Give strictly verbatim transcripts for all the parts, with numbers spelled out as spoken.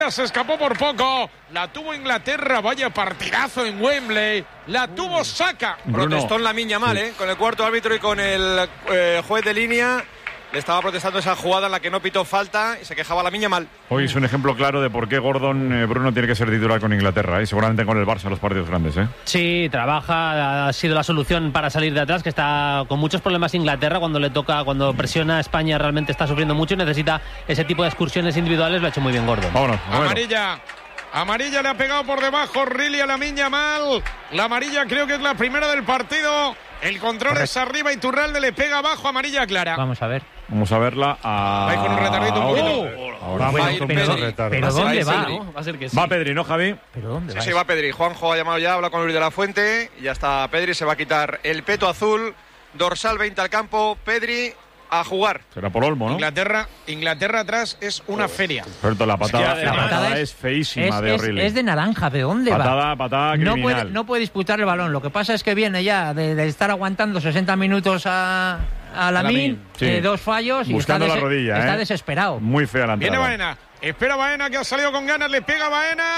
Se escapó por poco, la tuvo Inglaterra, vaya partidazo en Wembley, la tuvo Saka. Protestó en Lamine Yamal, ¿eh? Con el cuarto árbitro y con el eh, juez de línea. Le estaba protestando esa jugada en la que no pitó falta y se quejaba Lamine Yamal. Hoy es un ejemplo claro de por qué Gordon, eh, Bruno, tiene que ser titular con Inglaterra, y ¿eh? seguramente con el Barça los partidos grandes. ¿eh? Sí, trabaja, ha sido la solución para salir de atrás, que está con muchos problemas Inglaterra cuando le toca, cuando presiona a España, realmente está sufriendo mucho y necesita ese tipo de excursiones individuales. Lo ha hecho muy bien Gordon. Vámonos. Bueno. Amarilla. Amarilla le ha pegado por debajo Riley a Lamine Yamal. La amarilla creo que es la primera del partido. El control Correcto. Es arriba y Turralde le pega abajo, amarilla clara. Vamos a ver. Vamos a verla. A... Va con un retardito un poquito. Oh, ahora. Va, Va, a ir pero, Pedri. pero va ¿dónde va? ¿no? Va a ser que sí. Va Pedri, ¿no, Javi? ¿Pero dónde sí, va? Sí, va Pedri. Juanjo ha llamado ya, habla con Luis de la Fuente. Y ya está Pedri, se va a quitar el peto azul. Dorsal veinte al campo. Pedri a jugar. Será por Olmo, ¿no? Inglaterra, Inglaterra atrás es una feria. Cierto, la patada, Es que la la patada patada es, es feísima es, de es, O'Reilly. es de naranja, ¿de dónde patada, va? Patada, no criminal. puede, no puede disputar el balón. Lo que pasa es que viene ya de, de estar aguantando sesenta minutos a, a Lamine, Sí. eh, dos fallos y buscando está, la rodilla, está ¿eh? desesperado. Muy fea la entrada. Viene Baena, espera Baena que ha salido con ganas, le pega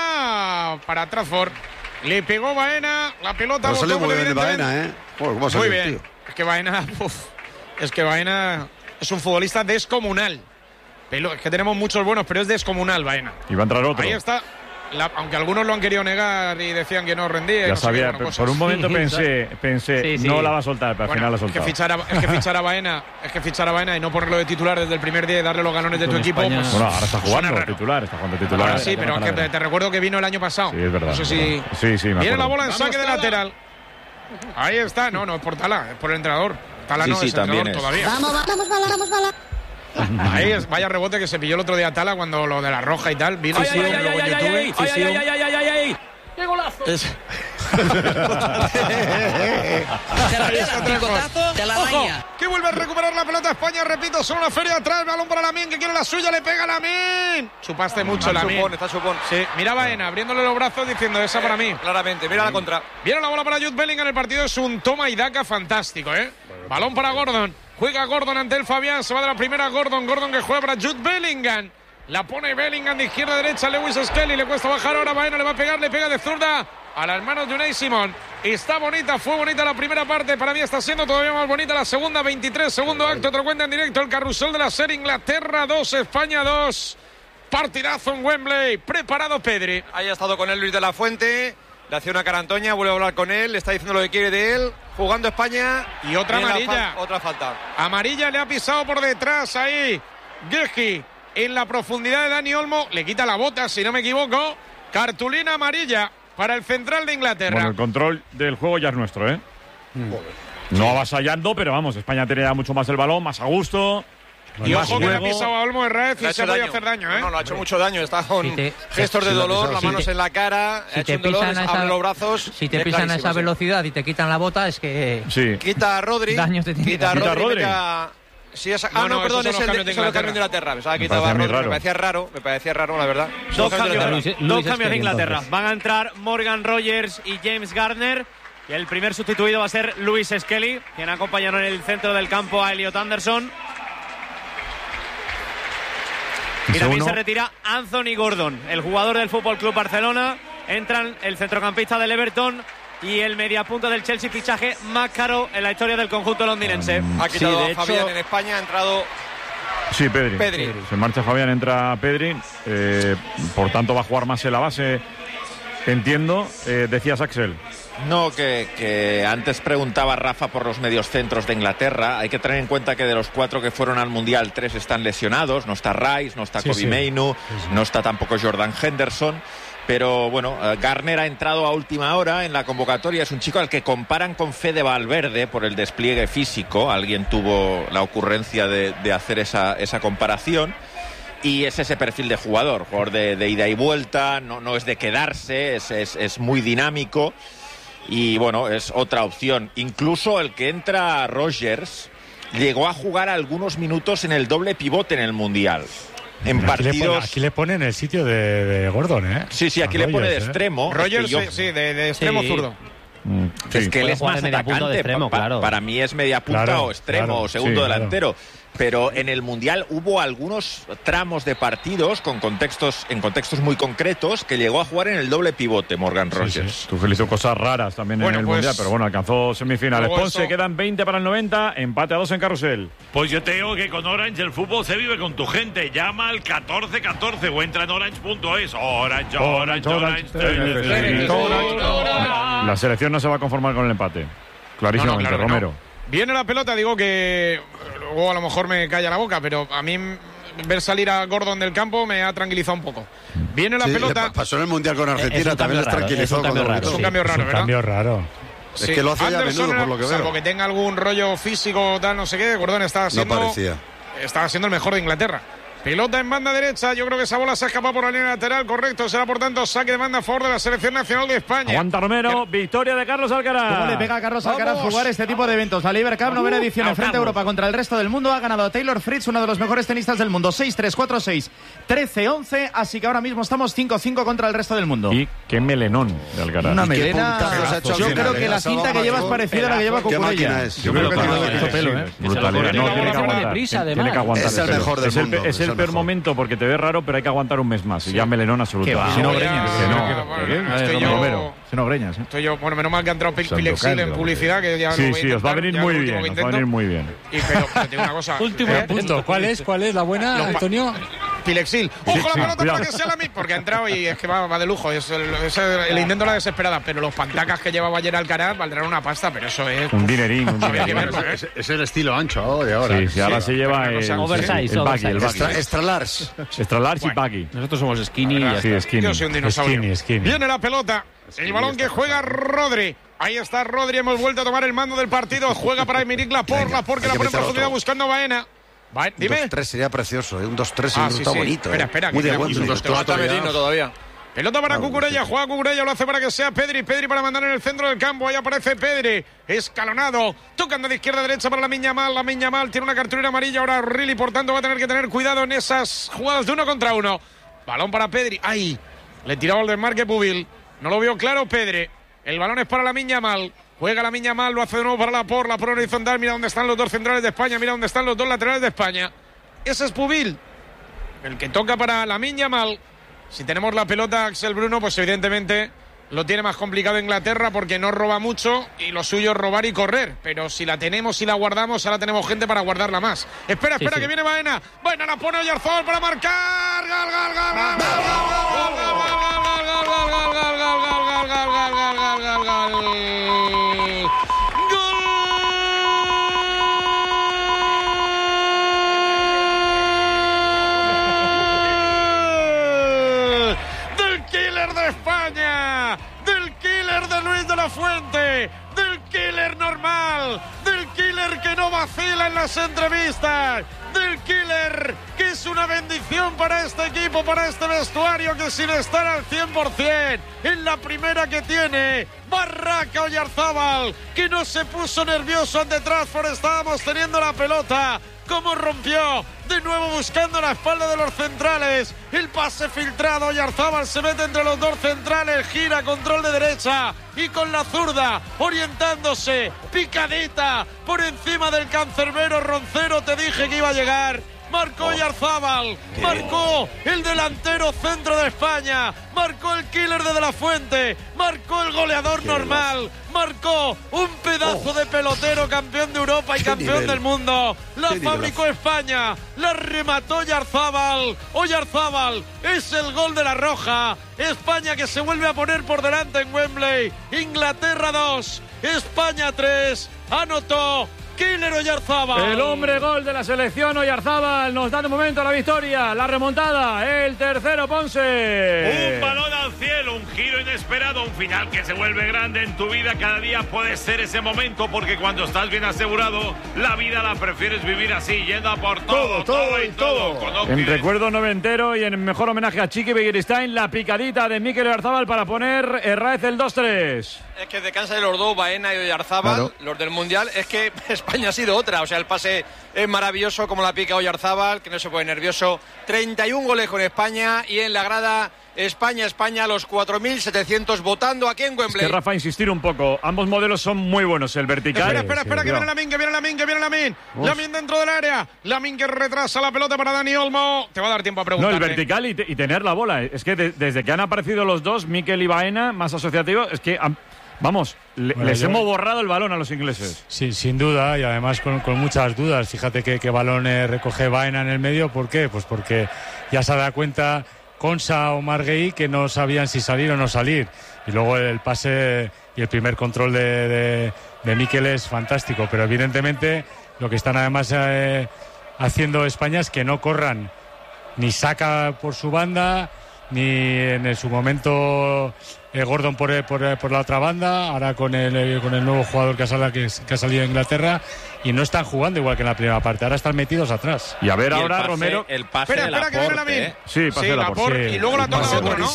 Baena para Trafford. Le pegó Baena, la pelota Pero salió botó muy bien de evidentemente. Baena, ¿eh? Joder, ¿cómo ha Muy salido, bien. tío? Es que Baena, uf, es que Baena es un futbolista descomunal. Pero es que tenemos muchos buenos, pero es descomunal Baena. Y va a entrar otro. Ahí está. La, aunque algunos lo han querido negar y decían que no rendía. Ya no sabía, sé qué, bueno, por un momento Sí, pensé, pensé sí, sí. no la va a soltar, pero al bueno, final la ha es que soltado. fichar a, es que fichar a Baena, es que fichar a Baena y no ponerlo de titular desde el primer día y darle los galones de tu Con equipo. España- Pues, Bueno, ahora está suena jugando raro. titular, está jugando titular. Ahora sí, pero es que te, te recuerdo que vino el año pasado. Sí, es verdad. No sé es si. verdad. Sí, sí, me Viene la acuerdo. bola en saque de lateral. Ahí está. No, no es por Tala, es por el entrenador. Tala Sí, no sí, es entrenador también es. todavía. Vamos, vamos, bala, vamos, bala. Ahí es, vaya rebote que se pilló el otro día Tala cuando lo de la roja y tal. Vino Ay, sí, ay, luego ay, en ay, YouTube. ay, ay, Sí, sí. ay, ay, ay, ay, ay, ay. ¡Qué golazo! Es- Te la queda, picotazo de la Ojo, araña. que vuelve a recuperar la pelota España, repito, son una feria atrás, balón para Lamine, que quiere la suya, le pega Lamine. Chupaste mucho Está Lamine. chupón, está chupón. Sí, mira Baena, abriéndole los brazos diciendo esa para mí. Claramente, mira la contra. Viene la bola para Jude Bellingham, el partido es un toma y daca fantástico, ¿eh? Balón para Gordon, juega Gordon ante el Fabián, se va de la primera Gordon, Gordon que juega para Jude Bellingham. La pone Bellingham de izquierda a derecha, Lewis Skelly, le cuesta bajar ahora, Baena le va a pegar, le pega de zurda a las manos de Unai Simón. Está bonita, fue bonita la primera parte, para mí está siendo todavía más bonita la segunda, veintitrés, segundo acto, otro cuenta en directo, el carrusel de la serie, Inglaterra dos, España dos. Partidazo en Wembley, preparado Pedri. Ahí ha estado con él Luis de la Fuente. Le hace una carantoña, vuelve a hablar con él, le está diciendo lo que quiere de él. Jugando España. Y otra Viene la amarilla. fal- otra falta. Amarilla le ha pisado por detrás ahí Guehi en la profundidad de Dani Olmo, le quita la bota si no me equivoco. Cartulina amarilla para el central de Inglaterra. Bueno, el control del juego ya es nuestro, ¿eh? No avasallando, pero vamos, España tenía mucho más el balón, más a gusto. y más ojo que le ha juego. pisado a Olmo Herrez Le ha y se hecho puede daño. hacer daño, ¿eh? No, no, le ha hecho mucho daño. Está con Si te- gestos de si lo ha dolor, pisado, las sí. manos te- en la cara. Si ha te hecho un dolor, pisan a abre esa, los brazos. si te es pisan a clarísimo, esa sí. velocidad y te quitan la bota, es que Sí. Quita a Rodri. Daños te tiene que Quita a hacer. Rodri. Quita a Rodri. mete a- Sí, esa... No, Ah, no, no, perdón, esos son es los el cambios de de, son los cambios de Inglaterra. Inglaterra. Pensaba que Me quitaba a parecía muy Rodri. Me raro. parecía raro, me parecía raro, la verdad. Dos Los cambios, de, Inglaterra. Luis- Dos Luis cambios de Skelly, Inglaterra. entonces. Van a entrar Morgan Rogers y James Garner. Y el primer sustituido va a ser Lewis Skelly, quien ha acompañado en el centro del campo a Elliot Anderson. Y también uno. se retira Anthony Gordon, el jugador del Fútbol Club Barcelona. Entran el centrocampista del Everton y el mediapunta del Chelsea, fichaje más caro en la historia del conjunto londinense. Ha quitado Sí, de a hecho- Fabián en España, ha entrado Sí, Pedri. Pedri. Se marcha Fabián, entra Pedri. Eh, por tanto, va a jugar más en la base. Entiendo. Eh, decías, Axel. No, que, que antes preguntaba Rafa por los mediocentros de Inglaterra. Hay que tener en cuenta que de los cuatro que fueron al Mundial, tres están lesionados. No está Rice, no está Sí, Kobe sí. Mainu, no está tampoco Jordan Henderson. Pero bueno, eh, Garner ha entrado a última hora en la convocatoria. Es un chico al que comparan con Fede Valverde por el despliegue físico. Alguien tuvo la ocurrencia de, de hacer esa, esa comparación. Y es ese perfil de jugador, jugador de, de ida y vuelta, no, no es de quedarse, es, es, es muy dinámico. Y bueno, es otra opción. Incluso el que entra Rogers llegó a jugar algunos minutos en el doble pivote en el Mundial. En Aquí le, pone, partidos... aquí le pone en el sitio de, de Gordon, ¿eh? Sí, sí, aquí A le pone de Rogers, ¿eh? extremo. Rogers, Es que yo- sí, sí, de, de extremo Sí. zurdo. Mm, Es sí. que él Puede es jugar más de media punta o de atacante. extremo, Pa- claro. Para mí es media punta Claro, o extremo claro, o segundo sí, claro. delantero. pero en el Mundial hubo algunos tramos de partidos con contextos, en contextos muy concretos, que llegó a jugar en el doble pivote Morgan Rogers. Sí, sí. Tuchel hizo cosas raras también Bueno, en el pues, Mundial, pero bueno, alcanzó semifinales. Ponce, esto... quedan veinte para el noventa, empate a dos en Carrusel. Pues yo te digo que con Orange el fútbol se vive con tu gente. Llama al catorce catorce o entra en orange punto es. Orange, Orange, Orange. Orange, Orange. La selección no se va a conformar con el empate. Clarísimamente, no, no, claro Romero. No. Viene la pelota, digo que luego a lo mejor me calla la boca, pero a mí ver salir a Gordon del campo me ha tranquilizado un poco. Viene la sí, pelota. Pasó en el Mundial con Argentina, también les tranquilizó. Es un cambio raro, es un cambio raro, Es un cambio raro. Sí. Es que lo hace ya a Anderson, menudo, por lo que veo. salvo que tenga algún rollo físico, tal, no sé qué, Gordon estaba siendo, no parecía. estaba siendo el mejor de Inglaterra. Pelota en banda derecha, yo creo que esa bola se ha escapado por la línea lateral, correcto, será por tanto saque de banda a favor de la Selección Nacional de España. Aguanta Romero, victoria de Carlos Alcaraz. ¿Cómo le pega a Carlos Alcaraz jugar este tipo de eventos? La Liberty Cup, novena edición en frente a Europa contra el resto del mundo. Ha ganado Taylor Fritz, uno de los mejores tenistas del mundo. seis tres, cuatro seis, trece once. Así que ahora mismo estamos cinco cinco contra el resto del mundo. Y qué melenón de Alcaraz. Una Y qué melena. Yo creo que la cinta que lleva es parecida a la que lleva Cucurella. Yo creo que tiene mucho pelo, ¿eh? Brutalidad. No, tiene que aguantar. Tiene que aguantar. Es el mejor del mundo. Es el peor momento porque te ves raro, pero hay que aguantar un mes más. Y ya melenón absoluto. Si no greñas. Que no. Estoy yo, Si no greñas. estoy yo, bueno, menos mal que ha entrado Pilexil en publicidad, que ya Sí, lo voy a sí, os va a intentar, venir ya muy el último bien. que Os va a venir muy bien. Y pero, pero te digo una cosa. Último eh, punto. ¿Cuál es? ¿Cuál es la buena, Los pa- Antonio? Pilexil. ¡Ojo Sí, la sí, pelota cuidado. para que sea la misma! Porque ha entrado y es que va, va de lujo. Es el, es el, el intento de la desesperada. Pero los pantacas que llevaba ayer Alcaraz valdrán una pasta, pero eso es. Un dinerín, un Había que dinerín. verlo, ¿eh? Es, es el estilo ancho de ahora. Sí, sí, ahora Sí, se lleva pero el, una cosa, oversize, el baggy, el oversize. baggy. Extra, extra large. Extra large y baggy. Nosotros somos skinny y ya Sí, está. skinny. Yo soy un dinosaurio. Skinny, skinny. Viene la pelota. El balón que juega Rodri. Ahí está Rodri. Hemos vuelto a tomar el mando del partido. Juega para Emerick Laporte. Laporte que la hay que pone en meter profundidad otro. buscando a Baena. Va, Un dime. dos tres sería precioso, ¿eh? Un dos tres Ah, está sí, sí. bonito. Espera, ¿eh? espera, Muy que de queda Wembley. mucho. Te falta Merino todavía. Pelota para Ah, Cucurella, bueno, juega Cucurella, lo hace para que sea Pedri, Pedri para mandar en el centro del campo, ahí aparece Pedri, escalonado, tocando de izquierda a derecha para la Miñamal, la Miñamal tiene una cartulina amarilla, ahora Rilly, por tanto va a tener que tener cuidado en esas jugadas de uno contra uno. Balón para Pedri, ¡ay! Le tiraba el desmarque Pubil, no lo vio claro Pedri, el balón es para la Miñamal, juega la Miñamal, lo hace de nuevo para la por, la por horizontal, mira dónde están los dos centrales de España, mira dónde están los dos laterales de España, ese es Pubil, el que toca para la Miñamal. Si tenemos la pelota Axel Bruno, pues evidentemente lo tiene más complicado Inglaterra porque no roba mucho y lo suyo es robar y correr. Pero si la tenemos y la guardamos, ahora tenemos gente para guardarla más. Espera, espera, sí. que viene Baena. Baena la pone Oyarzabal para marcar. ¡Gol, gol, gol, gol, gol, gol, gol, gol, gol, gol, gol! De España, del killer de Luis de la Fuente, del killer normal, del killer que no vacila en las entrevistas, del killer que es una bendición para este equipo, para este vestuario, que sin estar al cien por cien en la primera que tiene Barraca Oyarzabal, que no se puso nervioso ante Trafford, estábamos teniendo la pelota. Cómo rompió, de nuevo buscando la espalda de los centrales, el pase filtrado, Oyarzabal se mete entre los dos centrales, gira, control de derecha y con la zurda, orientándose, picadita, por encima del cancerbero Roncero, te dije que iba a llegar. Marcó Oyarzabal, marcó el delantero centro de España, marcó el killer de De La Fuente, marcó el goleador normal, marcó un pedazo de pelotero, campeón de Europa y campeón nivel. del mundo. La Qué fabricó España, la remató Oyarzabal. Oyarzabal es el gol de la Roja. España que se vuelve a poner por delante en Wembley. Inglaterra dos, España tres. Anotó Killer Oyarzabal. El hombre gol de la selección Oyarzabal nos da de momento la victoria, la remontada, el tercero Ponce. Un balón al cielo, un giro inesperado, un final que se vuelve grande en tu vida. Cada día puede ser ese momento porque cuando estás bien asegurado, la vida la prefieres vivir así, yendo a por todo, todo, todo y todo. todo. En recuerdo noventero y en mejor homenaje a Chiqui Begiristain, la picadita de Mikel Oyarzabal para poner Herráez el dos tres. Es que de cansa de los dos, Baena y Oyarzabal, Claro. los del Mundial, es que España ha sido otra. O sea, el pase es maravilloso, como la pica Oyarzabal, que no se pone nervioso. treinta y un goles con España y en la grada España, España, los cuatro mil setecientos votando aquí en Wembley. Es que, Rafa, insistir un poco. Ambos modelos son muy buenos. El vertical... Espera, espera, espera, sí, que viene Lamine, que viene Lamine, que viene Lamine. Lamine dentro del área. Lamine que retrasa la pelota para Dani Olmo. Te va a dar tiempo a preguntar. No, el vertical y, te, y tener la bola. Es que de, desde que han aparecido los dos, Mikel y Baena, más asociativos, es que... Han, vamos, le, bueno, les yo... hemos borrado el balón a los ingleses. Sí, sin duda, y además con, con muchas dudas. Fíjate que, que balón eh, recoge Baena en el medio. ¿Por qué? Pues porque ya se da cuenta Konsa o Marguerite que no sabían si salir o no salir. Y luego el pase y el primer control de, de, de Mikel es fantástico. Pero evidentemente lo que están además eh, haciendo España es que no corran ni Saka por su banda, ni en su momento eh, Gordon por, por, por la otra banda, ahora con el, con el nuevo jugador que ha, salido, que, que ha salido de Inglaterra, y no están jugando igual que en la primera parte, ahora están metidos atrás. Y a ver y ahora pase, Romero... El pase espera, de espera, que viene la Laporte, ¿eh? Sí, pase sí, de Laporte. Laporte, Sí, y luego la toma pase otro, ¿no?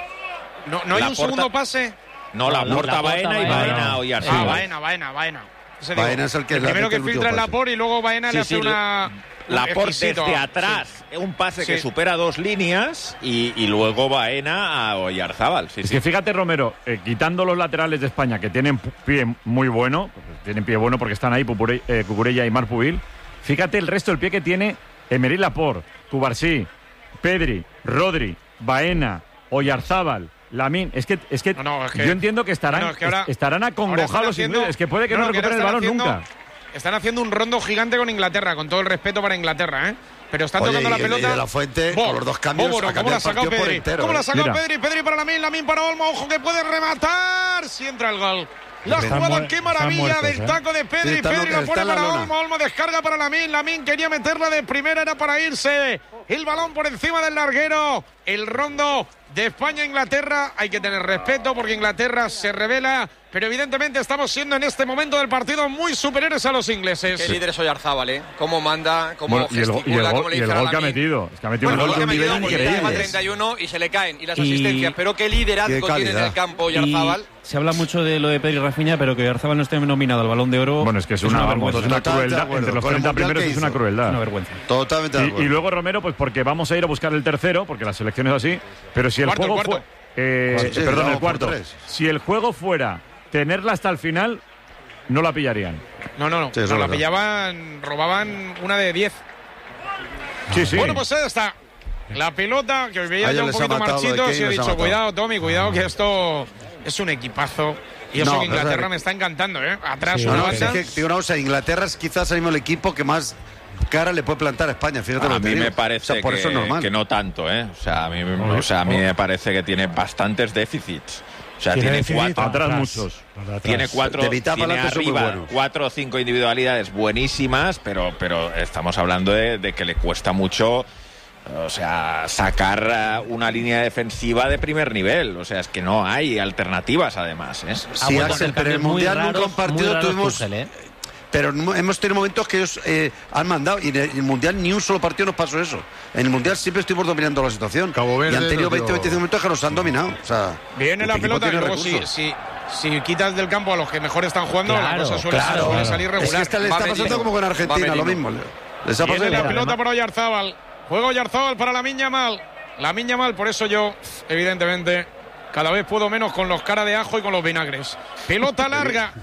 No, no hay La un porta... segundo pase. No, la porta Baena y Baena o Yarzabal. Ah, Baena, Baena, Baena. Baena es el que el primero que filtra el Laporte y luego Baena sí, le hace sí, una... Laporte desde atrás, sí. Un pase sí. que supera dos líneas y, y luego Baena a Oyarzabal. Sí, es sí. que fíjate, Romero, eh, quitando los laterales de España, que tienen pie muy bueno, pues tienen pie bueno porque están ahí Pupure, eh, Cucurella y Marc Pubil, fíjate el resto del pie que tiene Emery Laporte, Cubarsí, Pedri, Rodri, Baena, Oyarzabal, Lamine. Es que, es que, no, no, es que yo entiendo que estarán, no, es que ahora, estarán acongojados los ingleses. Es que puede que no, no recuperen el balón haciendo, nunca. Están haciendo un rondo gigante con Inglaterra, con todo el respeto para Inglaterra, ¿eh? Pero están Oye, tocando la y, pelota. Y de la Fuente, Bo, con los dos cambios, Bo, Bo, ¿cómo la ha sacado Pedri? Entero, ¿Cómo la ha sacado Mira. Pedri? Pedri para Lamine, Lamine para Olmo. Ojo que puede rematar. Si entra el gol. La jugada, qué maravilla muertos, del taco ¿eh? de Pedri. Sí, Pedri lo pone para Olmo. Olmo descarga para Lamine. Lamine quería meterla de primera, era para irse. El balón por encima del larguero. El rondo de España-Inglaterra. Hay que tener respeto porque Inglaterra se revela. Pero evidentemente estamos siendo en este momento del partido muy superiores a los ingleses. Qué líder es Oyarzabal, ¿eh? Cómo manda, cómo bueno, gesticula, y el, y el cómo le dice dice a la gol que ha metido. Es que ha metido bueno, un gol de un nivel increíble. treinta y uno y se le caen. Y las y... asistencias. Pero qué liderazgo qué tiene en el campo Oyarzabal. Se habla mucho de lo de Pedri y Rafinha, pero que Oyarzabal no esté nominado al Balón de Oro. Bueno, es que es, es una, una, vamos, es una crueldad. Entre los treinta primeros es una crueldad. Una vergüenza. Totalmente de acuerdo. Y, y luego Romero, pues porque vamos a ir a buscar el tercero, porque la selección es así. Pero si el cuarto, juego cuarto. fue. Eh, sí, perdón, no, el cuarto. Si el juego fuera tenerla hasta el final, no la pillarían. No, no, no. Sí, no la verdad. pillaban, robaban una de diez. Sí, sí. Bueno, pues ahí está. La pelota, que os veía Ayer ya un les ha poquito matado, marchitos de Kane y he les ha dicho, matado. cuidado, Tommy, cuidado, que esto es un equipazo. Y eso No, que Inglaterra pero- me está encantando, ¿eh? Atrás Sí, una No, no, banda. es que, digo una cosa, Inglaterra es quizás ahora mismo el equipo que más cara le puede plantar a España. Fíjate lo A que te mí digo. me parece O sea, por que, eso es normal. que no tanto, ¿eh? O sea, a mí, o sea, a mí me parece que tiene bastantes déficits. O sea, Tiene tiene, déficit cuatro, atrás muchos. Atrás. tiene cuatro, De mitad tiene para adelante son muy arriba buenos. cuatro o cinco individualidades buenísimas, pero, pero estamos hablando de, de que le cuesta mucho, o sea, sacar eh, una línea defensiva de primer nivel. O sea, es que no hay alternativas, además, ¿eh? Sí, Axel, pero en el Mundial nunca un partido tuvimos... Tuchel, ¿eh? Pero no- hemos tenido momentos que ellos eh, han mandado y en el, en el Mundial ni un solo partido nos pasó eso. En el Mundial siempre estuvimos dominando la situación. Cabo Verde y han tenido nos dio- veinte o veinticinco minutos que nos han dominado. O sea, Viene la este equipo pelota y tiene luego si, recursos. si, si quitas del campo a los que mejor están jugando, Claro, la cosa suele, Claro, suele salir regular. es que esta le Va está Medina. pasando como con Va Argentina, lo Medina. mismo. Les ha Viene pasado la igual. pelota para Oyarzabal. Juega Oyarzabal para Lamine Yamal. Lamine Yamal, por eso yo, evidentemente, cada vez puedo menos con los cara de ajo y con los vinagres. Pelota larga.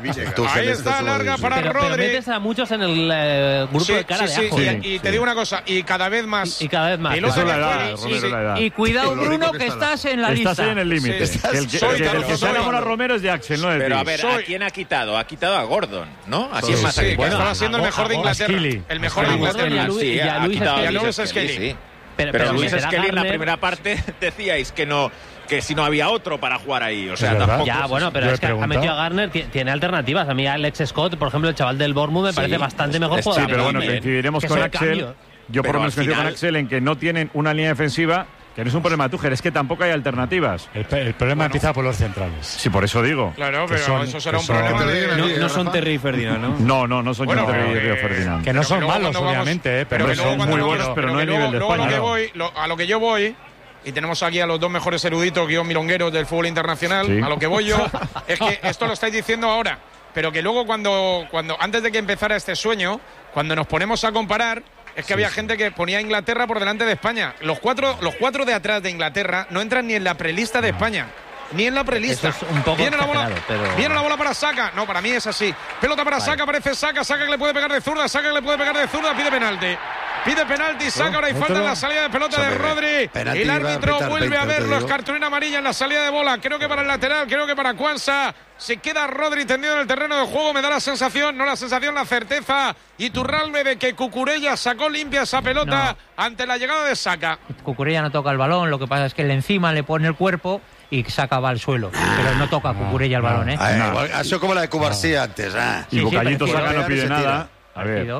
Ahí está, larga para Pero, pero Rodri. metes a muchos en el eh, grupo Sí, de cara sí, de ajo. sí. ¿eh? Y, y te digo una cosa, y cada vez más. Y, y cada vez más. Pelota Eso es la que edad, juega- Romero, sí, es la edad. Y cuidado, Lo rico Bruno, que que está la- estás en la Estás lista. ahí en el límite. Sí. El que, Soy el que- Carlos, el que soy se enamora Carlos. Romero es de Axel, no es Pero a de ver, Soy- ¿a quién ha quitado? Ha quitado a Gordon, ¿no? ¿A Sí, quién sí, más ha sí, que quitado? estaba siendo el mejor de Inglaterra. Skelly. El mejor de A Inglaterra. Gordon y a Lu- Sí, y a ha Luis quitado a Skelly. Luis Skelly, Skelly, sí. Pero, Pero, pero Luis meter a Skelly en la Garner- primera parte decíais que no, que si no había otro para jugar ahí. O sea, Es verdad. tampoco. Ya, bueno, pero Yo he es que ha preguntado. metido a Garner, ti- tiene alternativas. A mí Alex Scott, por ejemplo, el chaval del Bournemouth, me Sí, parece bastante mejor está jugador. Sí, pero que bueno, Garner. coincidiremos Que con son Axel. cambios. Yo por Pero lo menos al coincido con final- Axel en que no tienen una línea defensiva, que no es un problema de Tuchel, es que tampoco hay alternativas. El, el problema empieza por los centrales. Sí, por eso digo. Claro, Que pero son- eso será que un son- problema Que te de... digan a No, ti, no son Rafa. Terry y Ferdinand, ¿no? No, no, no son Bueno, John Terry y pero Río que- Ferdinand. Que no Pero son luego malos, cuando vamos- obviamente, eh, pero pero que son luego cuando muy vamos- buenos, pero no que a luego- nivel de luego España. Lo que No. voy, lo- a lo que yo voy, y tenemos aquí a los dos mejores eruditos guión milongueros del fútbol internacional, Sí. a lo que voy yo, es que esto lo estáis diciendo ahora, pero que luego cuando, cuando antes de que empezara este sueño, cuando nos ponemos a comparar, es que había gente que ponía a Inglaterra por delante de España. Los cuatro, los cuatro de atrás de Inglaterra no entran ni en la prelista de España. Ni en la prelista. Eso es un poco viene la bola, pero... viene la bola para Saka. No, para mí es así. Pelota para vale. Saka, aparece Saka. Saka que le puede pegar de zurda. Saka que le puede pegar de zurda. Pide penalti. Pide penalti. Saka. Ahora hay falta en la salida de pelota de Rodri. Penalti, el árbitro vuelve a verlo. Es cartulina amarilla en la salida de bola. Creo que para el lateral. Creo que para Quansah. Se queda Rodri tendido en el terreno de juego. Me da la sensación, no la sensación, la certeza. Iturralbe de que Cucurella sacó limpia esa pelota no. ante la llegada de Saka. Cucurella no toca el balón. Lo que pasa es que le encima le pone el cuerpo y Saka va al suelo, pero no toca Cucurella el balón, ¿eh? Ah, no. Ha sido como la de Cubarsí no. antes, ¿eh? Y sí, Bocallito sí, Saka no pide nada. A ver.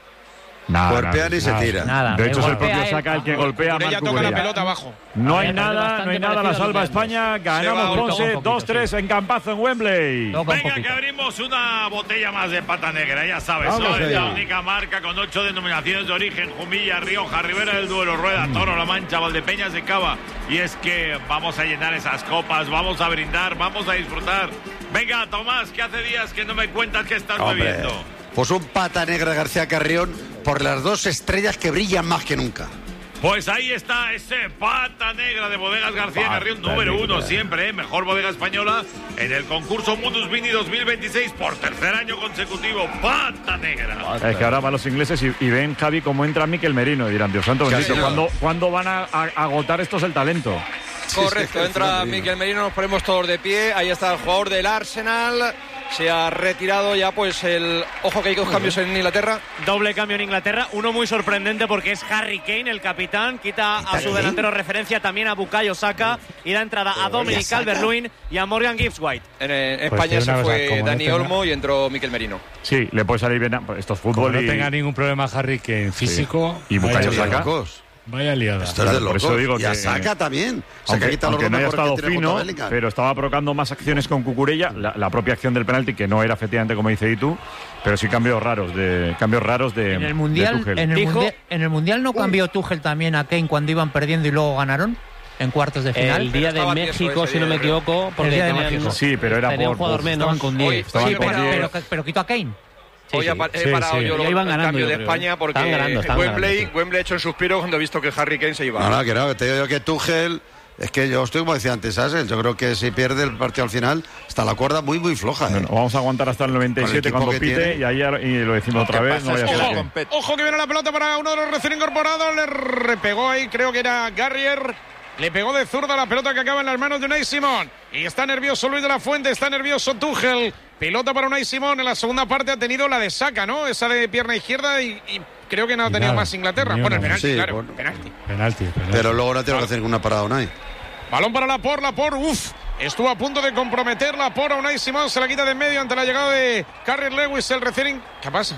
Nada, golpea ni se tira. Nada, de hecho es el propio Saka el que golpea a Marc toca la pelota abajo. No hay nada, no hay nada, la salva España. Ganamos Ponce, dos tres en Campazo en Wembley. Venga, que abrimos una botella más de pata negra, ya sabes. ¿No? Es la única marca con ocho denominaciones de origen: Jumilla, Rioja, Ribera del Duero, Rueda, Toro, La Mancha, Valdepeñas de Cava. Y es que vamos a llenar esas copas, vamos a brindar, vamos a disfrutar. Venga, Tomás, que hace días que no me cuentas qué estás Hombre. bebiendo. Pues un pata negra García Carrión por las dos estrellas que brillan más que nunca. Pues ahí está ese pata negra de Bodegas García Carrión, número uno siempre, ¿eh? Mejor bodega española en el concurso Mundus Vini dos mil veintiséis por tercer año consecutivo. Pata negra. Pata. Es que ahora van los ingleses y, y ven, Javi, cómo entra Mikel Merino y dirán, Dios santo bendito, ¿cuándo, ¿cuándo van a, a agotar estos el talento? Correcto, entra Mikel Merino, nos ponemos todos de pie. Ahí está el jugador del Arsenal. Se ha retirado ya, pues el... Ojo que hay dos cambios en Inglaterra. Doble cambio en Inglaterra. Uno muy sorprendente porque es Harry Kane, el capitán. Quita a su delantero referencia también a Bukayo Saka. Y da entrada a Dominic Calvert-Lewin y a Morgan Gibbs-White. En, en España pues se fue Dani no Olmo y entró Mikel Merino. Sí, le puede salir bien. Esto es fútbol. Como y... no tenga ningún problema Harry Kane físico. Sí. Y Bukayo Saka. Vaya liada. Esto es de locos. Por eso digo y a que, Saka también. Aunque, Saka aunque no haya estado fino, pero estaba provocando más acciones con Cucurella. La, la propia acción del penalti, que no era efectivamente como dice Itu, pero sí cambios raros de cambios raros de En el Mundial, de en, el Dijo, mundial en el Mundial no cambió Tuchel también a Kane cuando iban perdiendo y luego ganaron en cuartos de final. El día de México, si no me equivoco, porque el día de tenían, México. Sí, pero era tenía por un jugador por, menos. estaban con diez, estaban sí, con pero, diez. pero, pero quitó a Kane. Sí, Hoy sí. he parado sí, sí. yo lo, iban el ganando, cambio yo de creo. España porque Estaban ganando, estaban Wembley, ganando. Wembley ha hecho un suspiro cuando ha visto que Harry Kane se iba. No, no, que no, que te digo yo que Tuchel... Es que yo estoy como decía antes, Asel, yo creo que si pierde el partido al final está la cuerda muy, muy floja. ¿eh? Bueno, vamos a aguantar hasta el noventa y siete Con el cuando pite tiene. y ahí y lo decimos otra vez. No vaya a ser Ojo, ojo que viene la pelota para uno de los recién incorporados. Le repegó ahí, creo que era Garrier. Le pegó de zurda la pelota que acaba en las manos de Unai Simón. Y está nervioso Luis de la Fuente, está nervioso Tuchel. Pelota para Unai Simón. En la segunda parte ha tenido la de Saka, ¿no? Esa de pierna izquierda y, y creo que no ha tenido nada, más Inglaterra. Bueno, el penalti, sí, claro. bueno. Penalti. Penalti, penalti. Pero luego no tengo que hacer ninguna parada Unai. Balón para Laporte, Laporte, uff. Estuvo a punto de comprometer Laporte a Unai Simón. Se la quita de en medio ante la llegada de Carrier Lewis, el recién... ¿Qué pasa?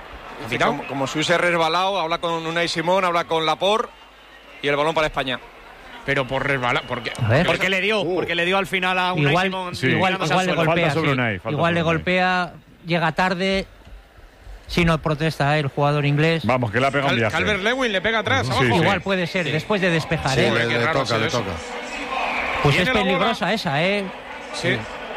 Como, como si hubiese resbalado, habla con Unai Simón, habla con Laporte y el balón para España. Pero por resbalar, ¿por qué? Porque le dio, uh. porque le dio al final a Unai igual, Simón. Sí. Igual, igual le golpea, sobre sí. Unai, igual le golpea, llega tarde. Si no protesta ¿eh? el jugador inglés. Vamos, que le ha pegado un viaje. Calvert-Lewin le pega atrás, sí, abajo. Sí. Igual puede ser, sí. después de despejar. Sí, ¿eh? le, le toca, le toca. Pues es peligrosa esa, ¿eh? Sí.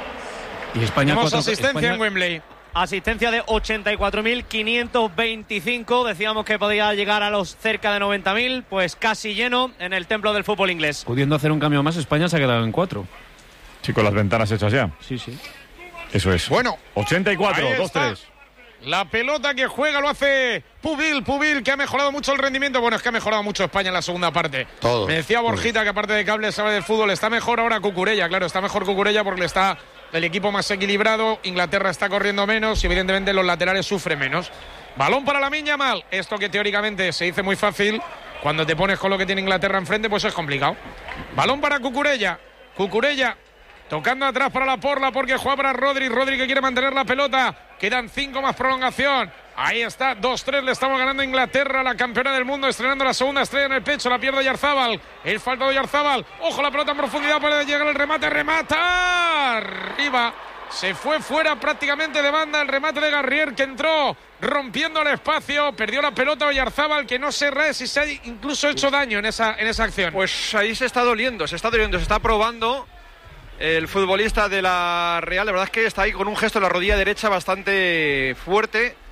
Y España Tenemos cuatro, asistencia España... en Wembley. Asistencia de ochenta y cuatro mil quinientos veinticinco. Decíamos que podía llegar a los cerca de noventa mil. Pues casi lleno en el templo del fútbol inglés. Pudiendo hacer un cambio más, España se ha quedado en cuatro. Sí, con las ventanas hechas ya. Sí, sí. Eso es. Bueno. ochenta y cuatro, dos tres. La pelota que juega lo hace Pubil, Pubil, que ha mejorado mucho el rendimiento. Bueno, es que ha mejorado mucho España en la segunda parte. Todo. Me decía Borjita que aparte de cable sabe de fútbol. Está mejor ahora Cucurella, claro, está mejor Cucurella porque está el equipo más equilibrado. Inglaterra está corriendo menos y evidentemente los laterales sufren menos. Balón para Lamine Yamal. Esto que teóricamente se dice muy fácil, cuando te pones con lo que tiene Inglaterra enfrente, pues es complicado. Balón para Cucurella. Cucurella tocando atrás para Laporte, Laporte que juega para Rodri, Rodri que quiere mantener la pelota. Quedan cinco más prolongación. Ahí está, dos tres, le estamos ganando a Inglaterra, la campeona del mundo, estrenando la segunda estrella en el pecho, la pierde Oyarzábal. El falta de Oyarzábal. Ojo la pelota en profundidad para llegar al remate, remata. Arriba. Se fue fuera prácticamente de banda el remate de Garrier que entró rompiendo el espacio, perdió la pelota Oyarzábal que no se re si se ha incluso hecho daño en esa, en esa acción. Pues ahí se está doliendo, se está doliendo, se está probando. El futbolista de la Real, la verdad es que está ahí con un gesto en la rodilla derecha bastante fuerte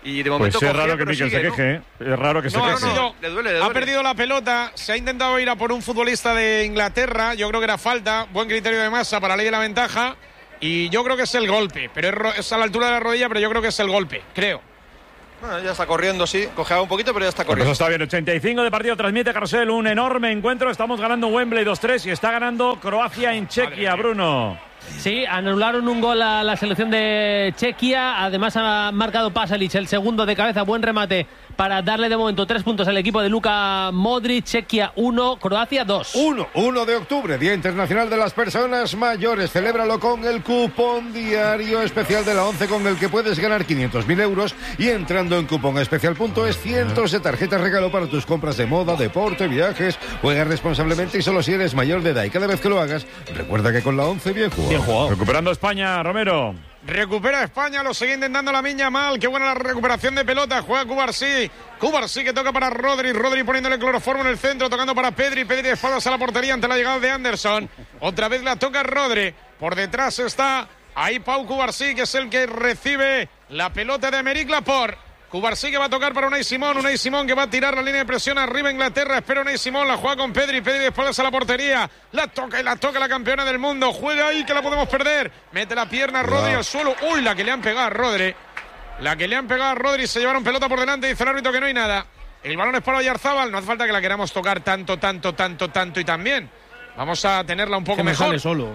Y de momento pues es cogía, raro que pero Mikel sigue, se ¿no? queje, ¿eh? Es raro que se No, ha, queje. sido- Le duele, le ha duele. perdido la pelota, se ha intentado ir a por un futbolista de Inglaterra, yo creo que era falta, buen criterio de Massa para ley de la ventaja, y yo creo que es el golpe, pero es, ro- es a la altura de la rodilla, pero yo creo que es el golpe, creo. Bueno, ya está corriendo, sí. Cojeaba un poquito, pero ya está Pues corriendo. eso está bien, ochenta y cinco de partido, transmite Carrusel, un enorme encuentro, estamos ganando Wembley dos tres y está ganando Croacia en Chequia, Bruno. Sí, anularon un gol a la selección de Chequia. Además ha marcado Pasalic el segundo de cabeza. Buen remate para darle de momento tres puntos al equipo de Luka Modric. Chequia uno, Croacia dos. uno, uno de octubre, Día Internacional de las Personas Mayores. Celébralo con el cupón diario especial de la ONCE con el que puedes ganar quinientos mil euros y entrando en cuponespecial punto es cientos de tarjetas regalo para tus compras de moda, deporte, viajes. Juega responsablemente y solo si eres mayor de edad. Y cada vez que lo hagas, recuerda que con la ONCE bien jugado. Recuperando España, Romero. Recupera España, lo sigue intentando la Miña mal. Qué buena la recuperación de pelota. Juega Cubarsí. Cubarsí que toca para Rodri. Rodri poniéndole cloroformo en el centro, tocando para Pedri. Pedri de espaldas a la portería ante la llegada de Anderson. Otra vez la toca Rodri. Por detrás está ahí Pau Cubarsí, que es el que recibe la pelota de Aymeric Laporte. Cubarsí que va a tocar para Unai Simón. Unai Simón que va a tirar la línea de presión arriba Inglaterra. Espera Unai Simón, la juega con Pedri. Pedri de espaldas a la portería. La toca y la toca la campeona del mundo. Juega ahí que la podemos perder. Mete la pierna Rodri al suelo. Uy, la que le han pegado a Rodri. La que le han pegado a Rodri. Se llevaron pelota por delante. Dice el árbitro que no hay nada. El balón es para Oyarzábal. No hace falta que la queramos tocar tanto, tanto, tanto, tanto y también. Vamos a tenerla un poco Que me mejor. sale solo.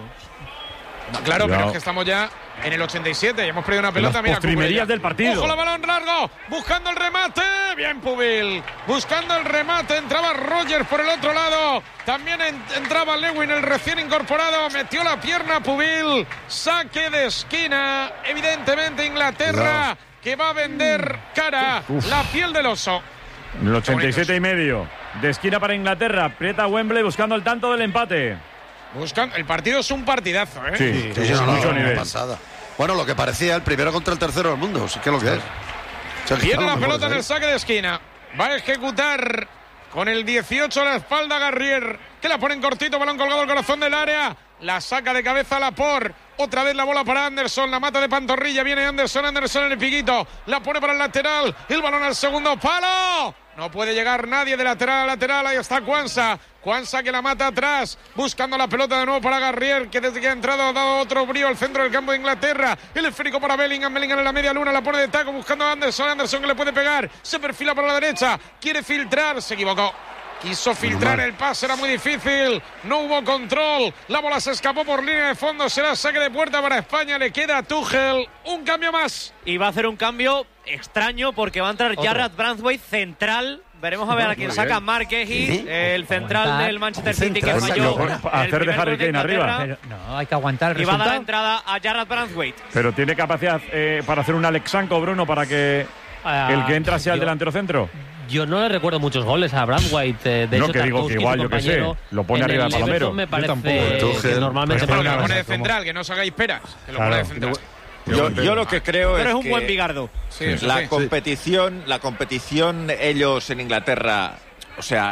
No, claro, Cuidado. pero es que estamos ya en el ochenta y siete y hemos perdido una pelota. Las Mira, postrimerías Cucurella. del partido. Ojo, la balón largo, buscando el remate. Bien, Pubil. Buscando el remate, entraba Rogers por el otro lado. También en- entraba Lewin, el recién incorporado. Metió la pierna Pubil. Saque de esquina. Evidentemente Inglaterra, que va a vender cara Uf. la piel del oso. En el ochenta y siete y medio. De esquina para Inglaterra. Aprieta Wembley buscando el tanto del empate. Buscan, el partido es un partidazo, ¿eh? Sí, Sí, sí, no, no, mucho no, nivel. pasada. Bueno, lo que parecía el primero contra el tercero del mundo, sí que es lo que es. Se han Viene quitado la los pelota en el mejores, ¿eh? saque de esquina. Va a ejecutar con el dieciocho a la espalda Garrier, que la pone en cortito, balón colgado al corazón del área. La saca de cabeza Laporte. Otra vez la bola para Anderson, la mata de pantorrilla. Viene Anderson, Anderson en el piquito. La pone para el lateral. El balón al segundo palo. No puede llegar nadie de lateral a lateral. Ahí está Cuanza. Cuanza que la mata atrás. Buscando la pelota de nuevo para Garrier, que desde que ha entrado ha dado otro brío al centro del campo de Inglaterra. El esférico para Bellingham. Bellingham en la media luna. La pone de taco buscando a Anderson. Anderson que le puede pegar. Se perfila para la derecha. Quiere filtrar. Se equivocó. Quiso filtrar el pase, era muy difícil. No hubo control. La bola se escapó por línea de fondo. Será saque de puerta para España. Le queda a Tuchel un cambio más. Y va a hacer un cambio extraño porque va a entrar Jarrad Branthwaite central. Veremos a ver a quién saca Mark Gehi, el central del Manchester City que falló. A hacer de Harry Kane arriba. Pero no, hay que aguantar el Y va a dar la resultado. entrada a Jarrad Branthwaite. Pero tiene capacidad eh, para hacer un Alexanco, Bruno, para que Ah, el que entra sea el yo- delantero centro. Yo no le recuerdo muchos goles a Branthwaite. eh, De No, hecho, que digo que Tarkowski, igual, su yo qué sé, compañero, lo pone en arriba el de Palomero. Everton Me Yo parece tampoco, que Tuchel, normalmente pues, Bueno, que pone lo pone de como- central, que no os hagáis peras. Que lo Claro. pone de central. Yo, yo lo que creo Pero es es un que buen bigardo. Sí, eso la sí. competición, la competición, ellos en Inglaterra, o sea,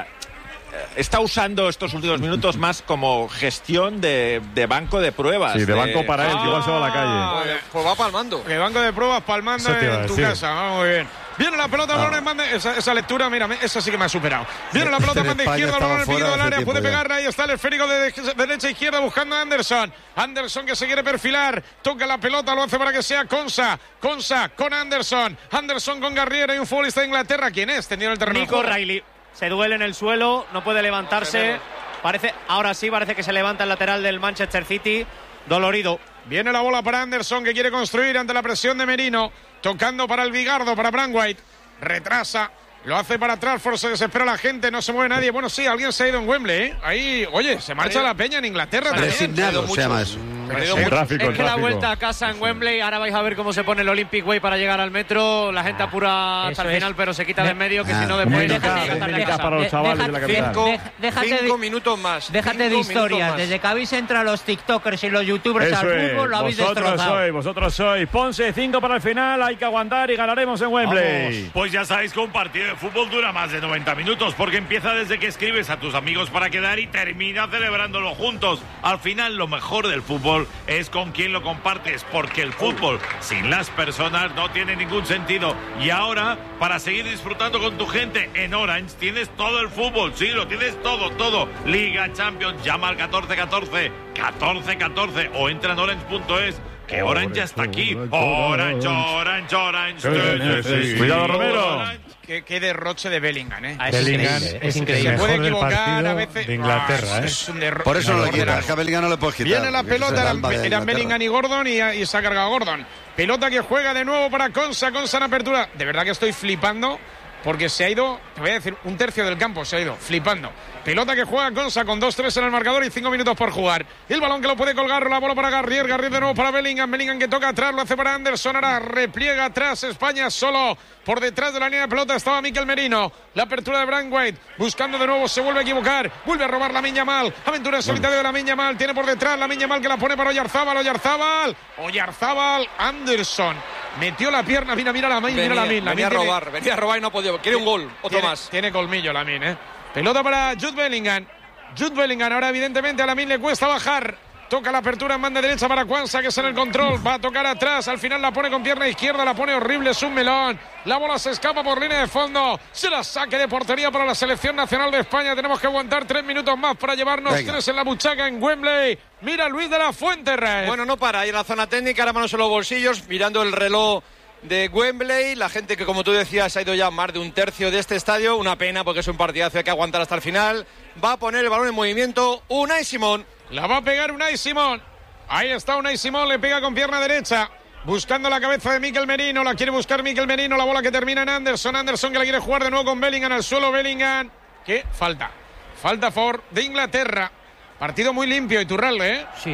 está usando estos últimos minutos más como gestión de, de banco de pruebas. Sí, de banco para él, que igual se va a la calle. Pues, pues va palmando. Que banco de pruebas palmando Eso te iba a en tu decir. casa. Vamos muy bien. Viene la pelota, balón en banda. Esa, esa lectura, mira, me- esa sí que me ha superado. Viene la pelota en banda España izquierda, balón en el estaba piquito del fuera hace área. Puede tiempo ya. pegarla. Ahí está el esférico de, de derecha a izquierda buscando a Anderson. Anderson que se quiere perfilar. Toca la pelota, lo hace para que sea Consa. Consa con Anderson. Anderson con Garriera y un futbolista de Inglaterra. ¿Quién es? Tendido en el terreno. de Nico juego. Riley se duele en el suelo, no puede levantarse. Parece, ahora sí, parece que se levanta el lateral del Manchester City. Dolorido. Viene la bola para Anderson que quiere construir ante la presión de Merino. Tocando para el Bigardo, para Branthwaite. Retrasa. Lo hace para Trafford, se desespera la gente, no se mueve nadie. Bueno, sí, alguien se ha ido en Wembley, ¿eh? Ahí, oye, se marcha la peña en Inglaterra también. Designado se llama eso. Pero El sí. tráfico, Es el que la tráfico. vuelta a casa en Wembley, ahora vais a ver cómo se pone el Olympic Way para llegar al metro. La gente apura hasta eso el es. final, pero se quita de en medio, que si no Un después handicap, deja de un cantar la handicap casa. para los De- chavales de la deja- capital. de- déjate Cinco de- minutos más. Déjate de Cinco minutos historias. más. Desde que habéis entrado los TikTokers y los YouTubers Eso al es, fútbol, lo habéis vosotros destrozado. sois, vosotros sois. Ponce, cinco para el final, hay que aguantar y ganaremos en Wembley. Pues ya sabéis que un partido de fútbol dura más de noventa minutos porque empieza desde que escribes a tus amigos para quedar y termina celebrándolo juntos. Al final, lo mejor del fútbol fútbol es con quien lo compartes, porque el fútbol sin las personas no tiene ningún sentido. Y ahora, para seguir disfrutando con tu gente en Orange, tienes todo el fútbol, sí, lo tienes todo, todo. Liga, Champions, llama al catorce catorce, catorce catorce o entra en orange punto es. Que Orange ya está aquí. Orange, Orange, Orange. Cuidado, Romero. Qué, qué derroche de Bellingham, ¿eh? Ah, es Bellingham es increíble. Se puede equivocar a veces. De Inglaterra, ah, ¿eh? es un derro- Por eso no le de quitas. A Bellingham no le puedes quitar. Viene la pelota, eran, eran, eran Bellingham y Gordon y, y se ha cargado Gordon. Pelota que juega de nuevo para Konsa, Konsa en apertura. De verdad que estoy flipando porque se ha ido, te voy a decir, un tercio del campo se ha ido, flipando. Pelota que juega Konsa con dos tres en el marcador y cinco minutos por jugar. El balón que lo puede colgar, la bola para Garrier, Garrier de nuevo para Bellingham, Bellingham que toca atrás, lo hace para Anderson, ahora repliega atrás España solo por detrás de la línea de pelota estaba Mikel Merino. La apertura de Braithwaite, buscando de nuevo, se vuelve a equivocar, vuelve a robar Lamine Yamal, aventura en solitario de Lamine Yamal, tiene por detrás Lamine Yamal que la pone para Oyarzábal, Oyarzábal, Oyarzábal, Anderson. Metió la pierna, mira, mira Lamine, mira Lamine. Venía a robar, venía a robar y no podía. Quiere un gol, otro tiene, más. Tiene colmillo Lamine, ¿eh? Pelota para Jude Bellingham. Jude Bellingham, ahora evidentemente a Lamine le cuesta bajar. Toca la apertura en banda derecha para Kwanza, que es en el control. Va a tocar atrás, al final la pone con pierna izquierda, la pone horrible, es un melón. La bola se escapa por línea de fondo. Se la saque de portería para la selección nacional de España. Tenemos que aguantar tres minutos más para llevarnos Venga. tres en la buchaca en Wembley. Mira Luis de la Fuente, Reyes. Bueno, no para, ahí en la zona técnica, ahora manos en los bolsillos, mirando el reloj de Wembley, la gente que como tú decías ha ido ya más de un tercio de este estadio, una pena porque es un partidazo, hay que aguantar hasta el final. Va a poner el balón en movimiento Unai Simón. La va a pegar Unai Simón. Ahí está Unai Simón, le pega con pierna derecha, buscando la cabeza de Mikel Merino, la quiere buscar Mikel Merino, la bola que termina en Anderson, Anderson que la quiere jugar de nuevo con Bellingham al suelo, Bellingham, que falta, falta a favor de Inglaterra. Partido muy limpio, Iturralde, ¿eh? Sí.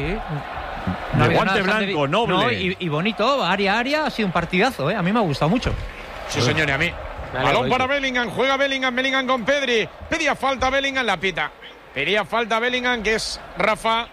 No de guante blanco, noble. No, y, y bonito, área, área, ha sido un partidazo, ¿eh? A mí me ha gustado mucho. Sí, señor, y a mí. Balón para Bellingham, juega Bellingham, Bellingham con Pedri. Pedía falta Bellingham, la pita. Pedía falta Bellingham, que es Rafa,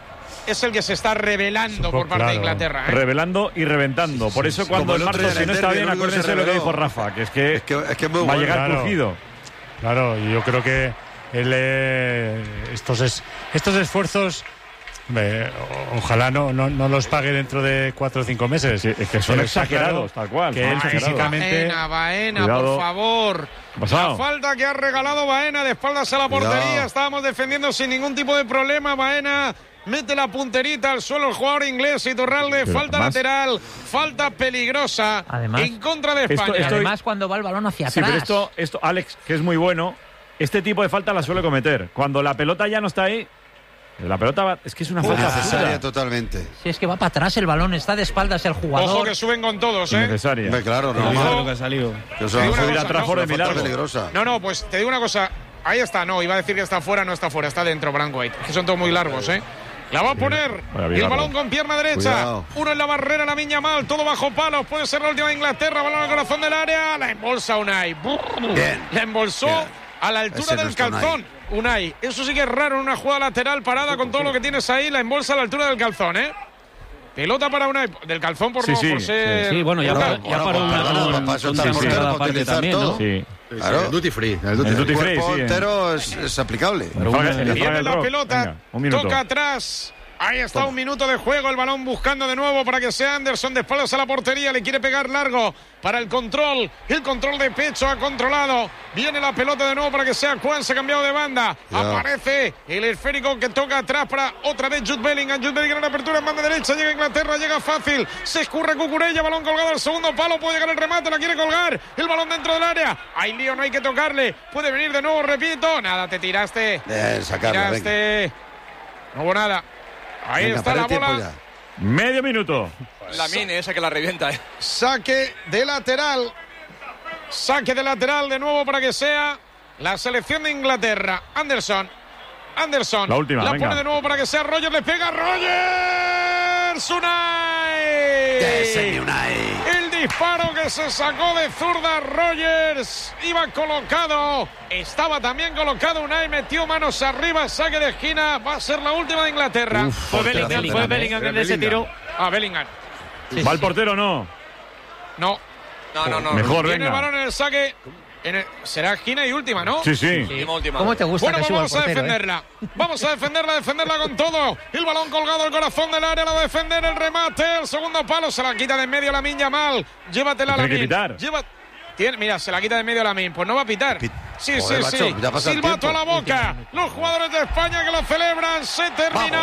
es el que se está revelando por parte claro. de Inglaterra, ¿eh? Revelando y reventando. Sí, por eso sí, cuando el Marcos, si no está bien, acuérdense lo que dijo Rafa, que es que, es que, es que va bueno, a llegar claro, crujido. Claro, y yo creo que él, eh, estos, es, estos esfuerzos... Hombre, ojalá no, no, no los pague dentro de cuatro o cinco meses. Sí, es que son exagerados, tal cual. Que él físicamente... Baena, Baena, Cuidado. Por favor. La falta que ha regalado Baena de espaldas a la portería. Cuidado. Estábamos defendiendo sin ningún tipo de problema. Baena mete la punterita al suelo el jugador inglés Iturralde. Pero falta además, lateral, falta peligrosa además, en contra de España. Esto, esto, además, cuando va el balón hacia sí, atrás. Pero esto, esto, Alex, que es muy bueno, este tipo de falta la suele cometer. Cuando la pelota ya no está ahí... La pelota va, es que es una falta necesaria totalmente. Si es que va para atrás el balón, está de espaldas el jugador. Ojo que suben con todos, ¿eh? Necesaria. Claro, no. no. Que ha salido. Que se va a ir atrás no, de peligrosa. No, no, pues te digo una cosa. Ahí está, no, iba a decir que está fuera, no está fuera, está dentro Braithwaite. Que son todos muy largos, ¿eh? La va a poner. Y el balón con pierna derecha. Cuidado. Uno en la barrera, Lamine Yamal, todo bajo palos. Puede ser la última de Inglaterra. Balón al corazón del área. La embolsa Unai. Bien. La embolsó Bien. a la altura Ese del calzón. Unai. Unai, eso sí que es raro en una jugada lateral parada con todo lo que tienes ahí, la embolsa a la altura del calzón, ¿eh? Pelota para Unai, del calzón por, sí, no, sí, por ser... Sí, sí bueno, ya, bueno, para, ya bueno, para bueno, una sí, sí, parte también, ¿no? Sí. Claro. El duty free. El duty, el duty free, free, sí, entero es, es aplicable. Viene la pelota, Venga, toca atrás. Ahí está Toma. Un minuto de juego, el balón buscando de nuevo para que sea Anderson de espaldas a la portería, le quiere pegar largo para el control, el control de pecho ha controlado, viene la pelota de nuevo para que sea Juan, se ha cambiado de banda, ya. Aparece el esférico que toca atrás para otra vez Jude Bellingham, Jude Bellingham en apertura en banda derecha, llega Inglaterra, llega fácil, se escurre Cucurella, balón colgado al segundo palo, puede llegar el remate, la quiere colgar, el balón dentro del área, hay lío, no hay que tocarle, puede venir de nuevo, repito, nada, te tiraste, eh, sacarla, tiraste, venga. No hubo nada. Ahí Venga, está la bola. Medio minuto. La mine esa que la revienta. ¿eh? Saque de lateral. Saque de lateral de nuevo para que sea la selección de Inglaterra. Anderson. Anderson. La última, La venga. pone de nuevo para que sea Rogers. Le pega Rogers. Unai. Ese Unai. El disparo que se sacó de zurda Rogers. Iba colocado. Estaba también colocado Unai. Metió manos arriba. Saque de esquina. Va a ser la última de Inglaterra. Uf, fue Bellingham, Bellingham, fue Bellingham en ese tiro. Ah, Bellingham. Sí, ¿Va sí. el portero o no? No. No, no, no. Mejor, Viene venga. el balón en el saque. En el, será esquina y última, ¿no? Sí, sí. sí. ¿Cómo te gusta bueno, que pues suba vamos el a portero, defenderla. eh? Vamos a defenderla, defenderla con todo. El balón colgado al corazón del área, la defender, el remate, el segundo palo, se la quita de en medio Lamine Yamal. Llévatela a Tiene que Lamine. pitar. Lleva... Tiene... Mira, se la quita de en medio Lamine. Pues no va a pitar. Sí, Joder, sí, macho, sí. ya pasa el Silbato a la tiempo. boca. Los jugadores de España que lo celebran. Se terminó.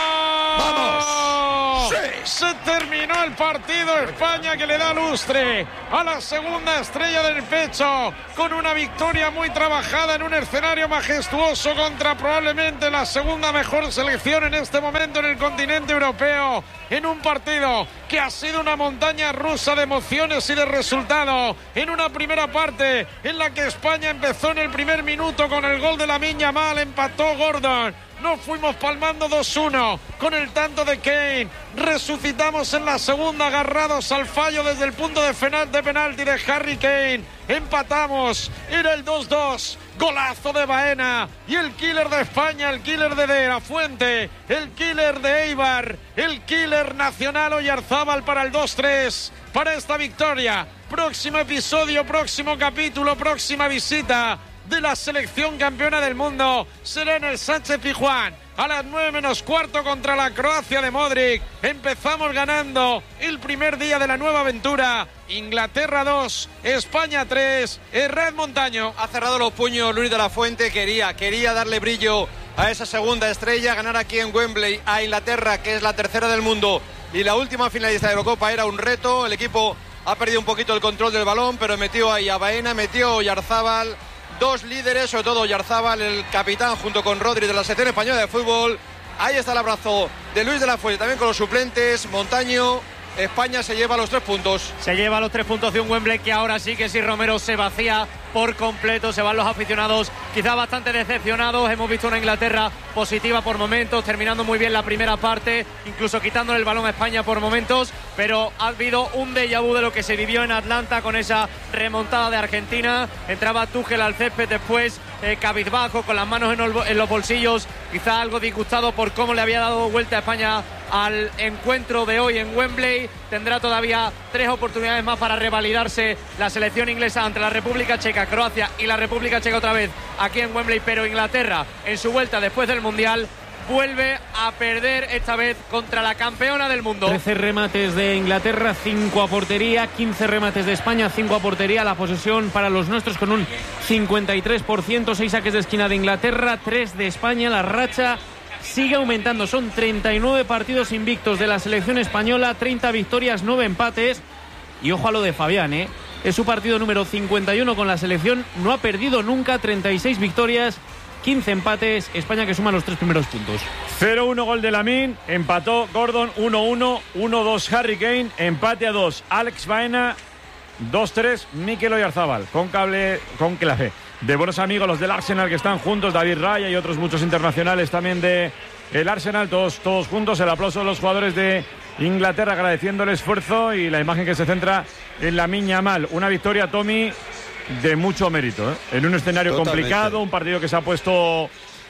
¡Vamos! ¡Sí! Se terminó el partido. España que le da lustre a la segunda estrella del pecho con una victoria muy trabajada en un escenario majestuoso contra probablemente la segunda mejor selección en este momento en el continente europeo, en un partido que ha sido una montaña rusa de emociones y de resultados, en una primera parte en la que España empezó en el primer minuto con el gol de Lamine Yamal, empató Gordon. Nos fuimos palmando dos uno con el tanto de Kane. Resucitamos en la segunda agarrados al fallo desde el punto de, final, de penalti de Harry Kane. Empatamos. Era el dos dos. Golazo de Baena. Y el killer de España, el killer de De La Fuente, el killer de Eibar, el killer nacional Oyarzábal para el dos tres. Para esta victoria. Próximo episodio, próximo capítulo, próxima visita de la selección campeona del mundo será en el Sánchez Pizjuán a las nueve menos cuarto contra la Croacia de Modric. Empezamos ganando el primer día de la nueva aventura. Inglaterra dos, España tres. Red Montaño ha cerrado los puños Luis de la Fuente. Quería, quería darle brillo a esa segunda estrella, ganar aquí en Wembley a Inglaterra, que es la tercera del mundo y la última finalista de Eurocopa. Era un reto. El equipo ha perdido un poquito el control del balón, pero metió ahí a Baena, metió a Oyarzábal. Dos líderes, sobre todo Oyarzábal, el capitán, junto con Rodri de la selección española de fútbol. Ahí está el abrazo de Luis de la Fuente, también con los suplentes. Montaño, España se lleva los tres puntos. Se lleva los tres puntos de un Wembley que ahora sí que si Romero se vacía por completo, se van los aficionados quizá bastante decepcionados. Hemos visto una Inglaterra positiva por momentos, terminando muy bien la primera parte, incluso quitándole el balón a España por momentos, pero ha habido un déjà vu de lo que se vivió en Atlanta con esa remontada de Argentina. Entraba Tuchel al césped después, eh, cabizbajo, con las manos en, el, en los bolsillos, quizá algo disgustado por cómo le había dado vuelta a España al encuentro de hoy en Wembley. Tendrá todavía tres oportunidades más para revalidarse la selección inglesa ante la República Checa, Croacia y la República Checa otra vez aquí en Wembley, pero Inglaterra en su vuelta después del Mundial vuelve a perder, esta vez contra la campeona del mundo. trece remates de Inglaterra, cinco a portería, quince remates de España, cinco a portería. La posesión para los nuestros con un cincuenta y tres por ciento, seis saques de esquina de Inglaterra, tres de España. La racha sigue aumentando, son treinta y nueve partidos invictos de la selección española, treinta victorias, nueve empates. Y ojo a lo de Fabián, ¿eh? Es su partido número cincuenta y uno con la selección, no ha perdido nunca, treinta y seis victorias, quince empates. España que suma los tres primeros puntos. cero uno gol de Lamine, empató Gordon uno uno, uno dos Harry Kane, empate a dos Alex Baena, dos tres Mikel Oyarzábal, con cable, con clave de buenos amigos los del Arsenal que están juntos, David Raya y otros muchos internacionales también de el Arsenal, todos, todos juntos. El aplauso de los jugadores de Inglaterra agradeciendo el esfuerzo y la imagen que se centra en Lamine Yamal. Una victoria, Tommy, de mucho mérito, ¿eh? En un escenario Totalmente complicado, un partido que se ha puesto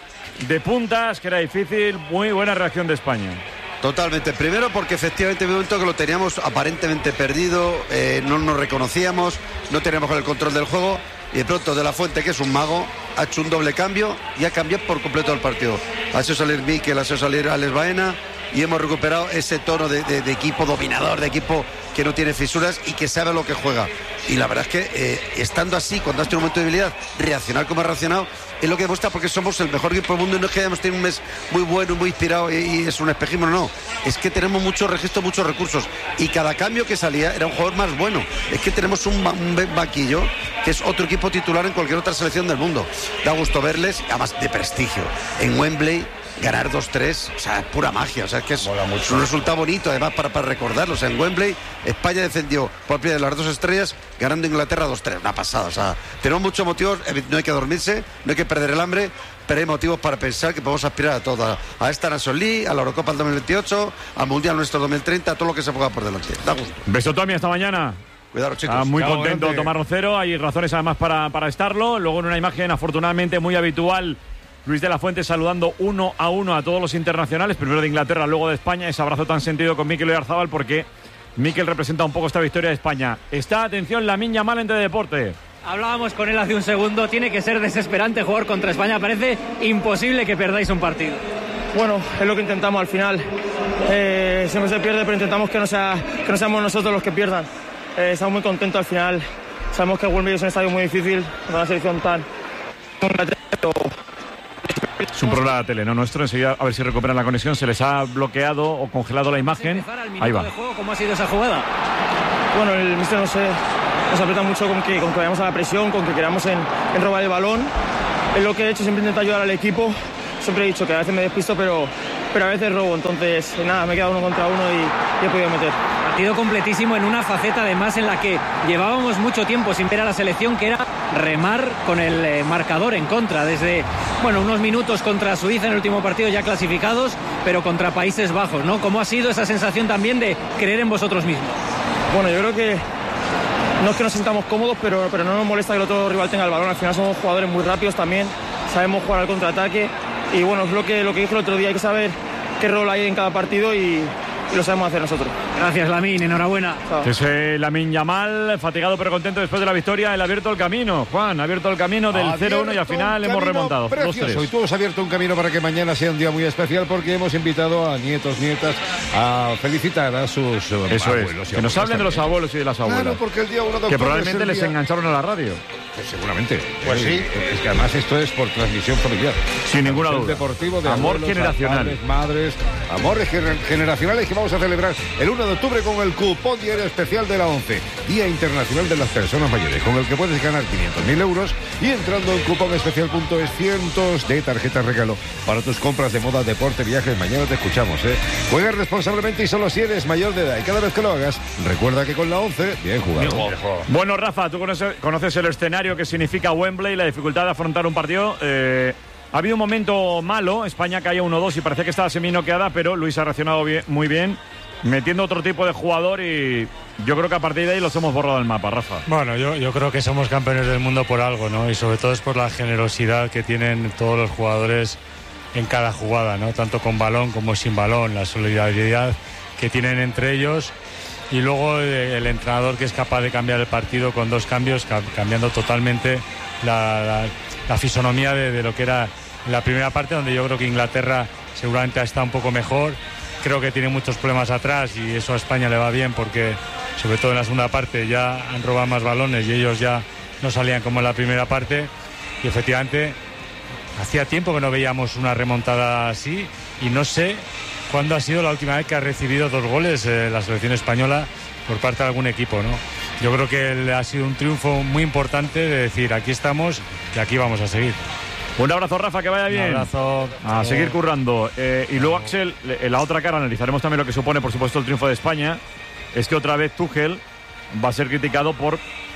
de puntas, que era difícil. Muy buena reacción de España. Totalmente. Primero porque efectivamente en un momento que lo teníamos aparentemente perdido, eh, no nos reconocíamos, no teníamos el control del juego y de pronto De La Fuente, que es un mago, ha hecho un doble cambio y ha cambiado por completo el partido. Ha hecho salir Mikel, ha hecho salir Alex Baena y hemos recuperado ese tono de, de, de equipo dominador, de equipo que no tiene fisuras y que sabe lo que juega. Y la verdad es que eh, estando así, cuando has tenido un momento de debilidad, reaccionar como ha reaccionado es lo que demuestra, porque somos el mejor equipo del mundo y no es que hayamos tenido un mes muy bueno, muy inspirado y, y es un espejismo, no. Es que tenemos muchos registros, muchos recursos y cada cambio que salía era un jugador más bueno. Es que tenemos un, un banquillo que es otro equipo titular en cualquier otra selección del mundo. Da gusto verles, además de prestigio. En Wembley ganar dos tres, o sea, es pura magia, o sea, es que es un resultado bonito, además, para, para recordarlo. O sea, en Wembley, España defendió por primera de las dos estrellas, ganando Inglaterra dos tres, una pasada. O sea, tenemos muchos motivos, no hay que dormirse, no hay que perder el hambre, pero hay motivos para pensar que podemos aspirar a todo, a esta Nations League, a la Eurocopa del dos mil veintiocho, al Mundial nuestro dos mil treinta, a todo lo que se ponga por delante. Da gusto. Beso, Tommy, hasta mañana. Cuidado, chicos. Ah, muy Chao, contento grande. Tomás Rocero, hay razones además para, para estarlo. Luego en una imagen afortunadamente muy habitual, Luis de la Fuente saludando uno a uno a todos los internacionales, primero de Inglaterra, luego de España, ese abrazo tan sentido con Mikel Oyarzábal, porque Mikel representa un poco esta victoria de España. Está, atención, Lamine Yamal en Teledeporte. Hablábamos con él hace un segundo, tiene que ser desesperante jugar contra España, parece imposible que perdáis un partido. Bueno, es lo que intentamos al final. Eh, siempre se pierde, pero intentamos que no, sea, que no seamos nosotros los que pierdan. Eh, estamos muy contentos al final. Sabemos que Wembley es un estadio muy difícil, con una selección tan... Es un programa de tele, ¿no? Nuestro, enseguida a ver si recuperan la conexión. Se les ha bloqueado o congelado la imagen. Ahí va. ¿Cómo ha sido esa jugada? Bueno, el míster no sé, nos aprieta mucho con que, con que vayamos a la presión, con que queramos en, en robar el balón. Es lo que he hecho, siempre intento ayudar al equipo. Siempre he dicho que a veces me despisto, pero, pero a veces robo. Entonces, nada, me he quedado uno contra uno y, y he podido meter. Partido completísimo en una faceta además en la que llevábamos mucho tiempo sin ver a la selección, que era remar con el eh, marcador en contra. Desde, bueno, unos minutos contra Suiza en el último partido ya clasificados, pero contra Países Bajos, ¿no? ¿Cómo ha sido esa sensación también de creer en vosotros mismos? Bueno, yo creo que no es que nos sintamos cómodos, pero, pero no nos molesta que el otro rival tenga el balón. Al final somos jugadores muy rápidos también, sabemos jugar al contraataque y bueno, es lo que, lo que dije el otro día, hay que saber qué rol hay en cada partido y, y lo sabemos hacer nosotros. Gracias, Lamine, enhorabuena. Es eh, Lamine Yamal, fatigado pero contento después de la victoria. Él ha abierto el camino, Juan, ha abierto el camino del cero uno y al final hemos remontado. dos tres. Y tú has abierto un camino para que mañana sea un día muy especial porque hemos invitado a nietos, nietas a felicitar a sus uh, Eso abuelos. Es, que nos hablen de los abuelos y de las abuelas. Claro, porque el día uno de octubre que probablemente es el les día... engancharon a la radio. Pues seguramente. Pues sí. Es que además esto es por transmisión familiar. Sin ninguna duda. Deportivo de amor abuelos, generacional. Padres, madres, amores generacionales que vamos a celebrar el uno de octubre con el cupón diario especial de la ONCE, Día Internacional de las Personas Mayores, con el que puedes ganar quinientos mil euros y entrando en cuponespecial punto es cientos de tarjetas regalo para tus compras de moda, deporte, viajes. Mañana te escuchamos, ¿eh? Juega responsablemente y solo si eres mayor de edad. Y cada vez que lo hagas, recuerda que con la ONCE, bien jugado. Bueno, Rafa, tú conoces, conoces el escenario que significa Wembley, la dificultad de afrontar un partido. Eh, ha habido un momento malo, España caía uno dos y parecía que estaba semi-noqueada, pero Luis ha reaccionado bien, muy bien, metiendo otro tipo de jugador y yo creo que a partir de ahí los hemos borrado del mapa, Rafa. Bueno, yo, yo creo que somos campeones del mundo por algo, ¿no? Y sobre todo es por la generosidad que tienen todos los jugadores en cada jugada, ¿no? Tanto con balón como sin balón, la solidaridad que tienen entre ellos y luego el entrenador que es capaz de cambiar el partido con dos cambios, cambiando totalmente la, la, la fisonomía de, de lo que era la primera parte, donde yo creo que Inglaterra seguramente está un poco mejor. Creo que tiene muchos problemas atrás y eso a España le va bien porque sobre todo en la segunda parte ya han robado más balones y ellos ya no salían como en la primera parte y efectivamente hacía tiempo que no veíamos una remontada así y no sé cuándo ha sido la última vez que ha recibido dos goles eh, la selección española por parte de algún equipo, ¿no? Yo creo que ha sido un triunfo muy importante de decir aquí estamos y aquí vamos a seguir. Un abrazo, Rafa, que vaya bien. Un abrazo. A seguir currando. Eh, y luego, Axel, en la otra cara analizaremos también lo que supone, por supuesto, el triunfo de España. Es que otra vez Tuchel va a ser criticado por,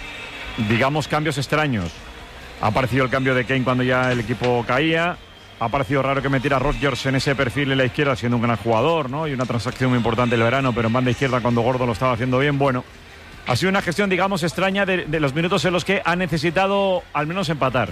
digamos, cambios extraños. Ha aparecido el cambio de Kane cuando ya el equipo caía. Ha parecido raro que metiera a Rodgers en ese perfil en la izquierda, siendo un gran jugador, ¿no? Y una transacción muy importante el verano, pero en banda izquierda cuando Gordon lo estaba haciendo bien. Bueno, ha sido una gestión, digamos, extraña de, de los minutos en los que ha necesitado al menos empatar.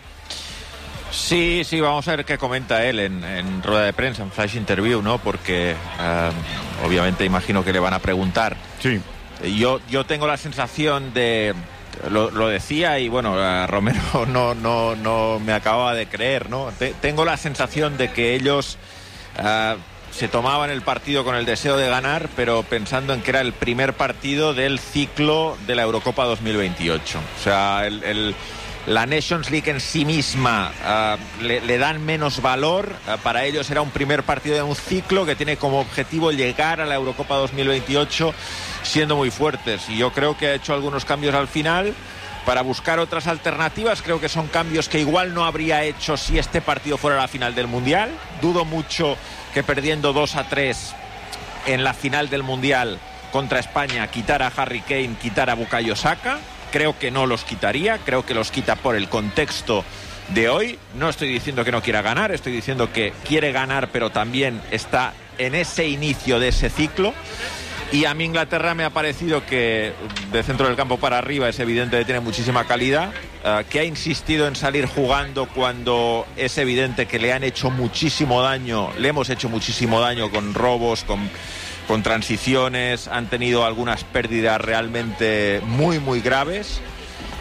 Sí, sí, vamos a ver qué comenta él en, en rueda de prensa, en flash interview, ¿no? Porque um, obviamente imagino que le van a preguntar. Sí. Yo, yo tengo la sensación de... Lo, lo decía y bueno, uh, Romero no, no, no me acababa de creer, ¿no? Te, tengo la sensación de que ellos uh, se tomaban el partido con el deseo de ganar, pero pensando en que era el primer partido del ciclo de la Eurocopa dos mil veintiocho. O sea, el... el la Nations League en sí misma uh, le, le dan menos valor. Uh, para ellos era un primer partido de un ciclo que tiene como objetivo llegar a la Eurocopa dos mil veintiocho siendo muy fuertes. Y yo creo que ha hecho algunos cambios al final para buscar otras alternativas. Creo que son cambios que igual no habría hecho si este partido fuera la final del Mundial. Dudo mucho que perdiendo dos a tres en la final del Mundial contra España quitara a Harry Kane, quitara a Bukayo Saka. Creo que no los quitaría, creo que los quita por el contexto de hoy. No estoy diciendo que no quiera ganar, estoy diciendo que quiere ganar, pero también está en ese inicio de ese ciclo. Y a mí Inglaterra me ha parecido que de centro del campo para arriba es evidente que tiene muchísima calidad, uh, que ha insistido en salir jugando cuando es evidente que le han hecho muchísimo daño, le hemos hecho muchísimo daño con robos, con... con transiciones, han tenido algunas pérdidas realmente muy muy graves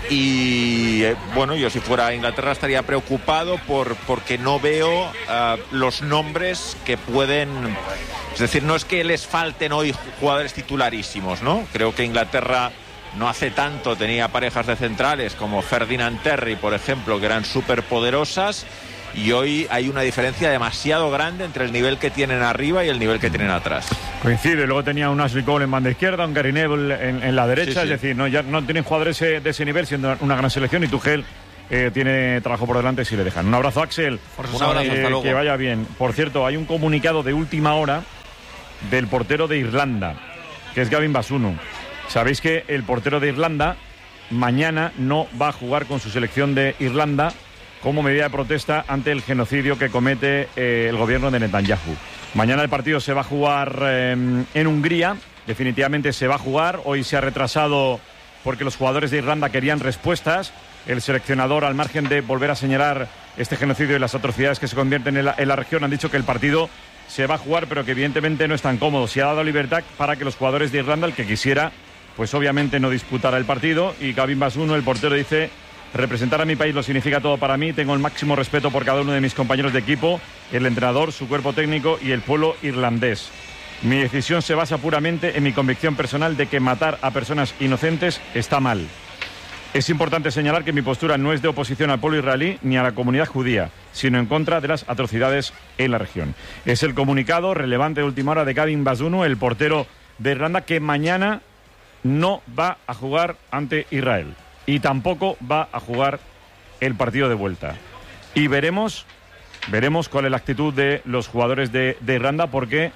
y eh, bueno, yo si fuera a Inglaterra estaría preocupado por porque no veo uh, los nombres que pueden, es decir, no es que les falten hoy jugadores titularísimos, ¿no? Creo que Inglaterra no hace tanto tenía parejas de centrales como Ferdinand Terry, por ejemplo, que eran súper poderosas, y hoy hay una diferencia demasiado grande entre el nivel que tienen arriba y el nivel que tienen atrás. Coincide, luego tenía un Ashley Cole en banda izquierda, un Gary Neville en, en la derecha, sí, sí. Es decir, no, ya no tienen jugadores de, de ese nivel, siendo una gran selección, y Tuchel eh, tiene trabajo por delante si le dejan. Un abrazo, Axel. Por un abrazo, eh, hasta luego. Que vaya bien. Por cierto, hay un comunicado de última hora del portero de Irlanda, que es Gavin Bazunu. Sabéis que el portero de Irlanda mañana no va a jugar con su selección de Irlanda como medida de protesta ante el genocidio que comete eh, el gobierno de Netanyahu. Mañana el partido se va a jugar eh, en Hungría, definitivamente se va a jugar. Hoy se ha retrasado porque los jugadores de Irlanda querían respuestas. El seleccionador, al margen de volver a señalar este genocidio y las atrocidades que se convierten en la, en la región, han dicho que el partido se va a jugar, pero que evidentemente no es tan cómodo. Se ha dado libertad para que los jugadores de Irlanda, el que quisiera, pues obviamente no disputara el partido. Y Gavin Bazunu, el portero, dice: representar a mi país lo significa todo para mí. Tengo el máximo respeto por cada uno de mis compañeros de equipo, el entrenador, su cuerpo técnico y el pueblo irlandés. Mi decisión se basa puramente en mi convicción personal de que matar a personas inocentes está mal. Es importante señalar que mi postura no es de oposición al pueblo israelí ni a la comunidad judía, sino en contra de las atrocidades en la región. Es el comunicado relevante de última hora de Gavin Bazunu, el portero de Irlanda, que mañana no va a jugar ante Israel y tampoco va a jugar el partido de vuelta. Y veremos, veremos cuál es la actitud de los jugadores de, de Irlanda, porque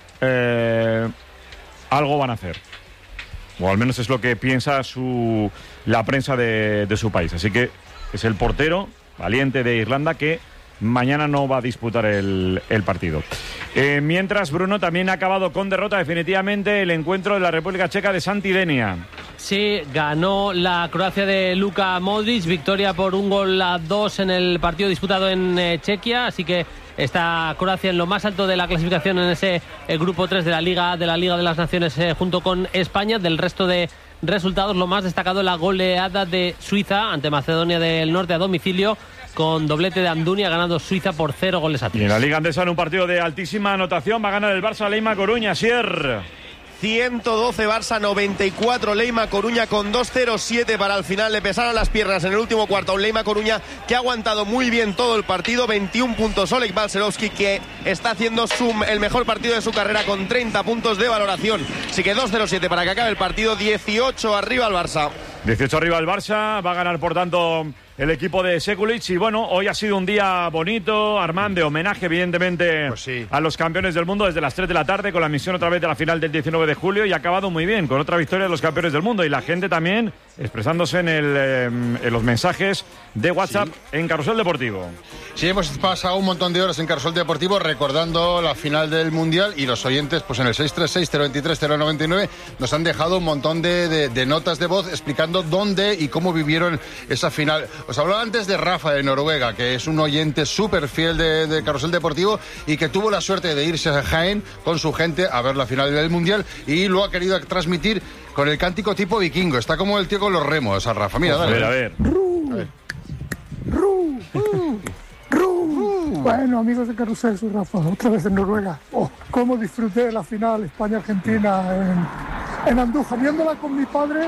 eh, algo van a hacer. O al menos es lo que piensa su, la prensa de, de su país. Así que es el portero valiente de Irlanda que mañana no va a disputar el, el partido. Eh, mientras, Bruno, también ha acabado con derrota definitivamente el encuentro de la República Checa de Santidenia. Sí, ganó la Croacia de Luka Modric, victoria por un gol a dos en el partido disputado en eh, Chequia, así que está Croacia en lo más alto de la clasificación en ese el grupo tres de la Liga de la Liga de las Naciones eh, junto con España. Del resto de resultados, lo más destacado, la goleada de Suiza ante Macedonia del Norte a domicilio, con doblete de Andunia, ganando Suiza por cero goles a tres. Y en la Liga Andesa, en un partido de altísima anotación, va a ganar el Barça Leima Coruña. Sier. ciento doce Barça, noventa y cuatro Leima Coruña, con dos cero siete para el final. Le pesaron las piernas en el último cuarto a un Leima Coruña que ha aguantado muy bien todo el partido. veintiún puntos Oleg Balcerovski, que está haciendo su, el mejor partido de su carrera con treinta puntos de valoración. Así que dos cero siete para que acabe el partido. dieciocho arriba el Barça. dieciocho arriba el Barça, va a ganar por tanto el equipo de Sekulic. Y bueno, hoy ha sido un día bonito, Armand, de homenaje evidentemente pues sí. a los campeones del mundo desde las tres de la tarde, con la misión otra vez de la final del diecinueve de julio, y ha acabado muy bien con otra victoria de los campeones del mundo, y la gente también expresándose en, el, eh, en los mensajes de WhatsApp sí. en Carrusel Deportivo. Sí, hemos pasado un montón de horas en Carrusel Deportivo recordando la final del Mundial, y los oyentes pues en el seis tres seis, cero dos tres, cero nueve nueve nos han dejado un montón de, de, de notas de voz explicando dónde y cómo vivieron esa final. Os hablaba antes de Rafa de Noruega, que es un oyente súper fiel de, de Carrusel Deportivo y que tuvo la suerte de irse a Jaén con su gente a ver la final del Mundial, y lo ha querido transmitir con el cántico tipo vikingo. Está como el tío con los remos, a Rafa. Mira, dale. A ver, a ver. A ver. Ru, ru, ru. Bueno, amigos de Carrusel, soy Rafa, otra vez en Noruega. Oh, cómo disfruté de la final España-Argentina en, en Andújar, viéndola con mi padre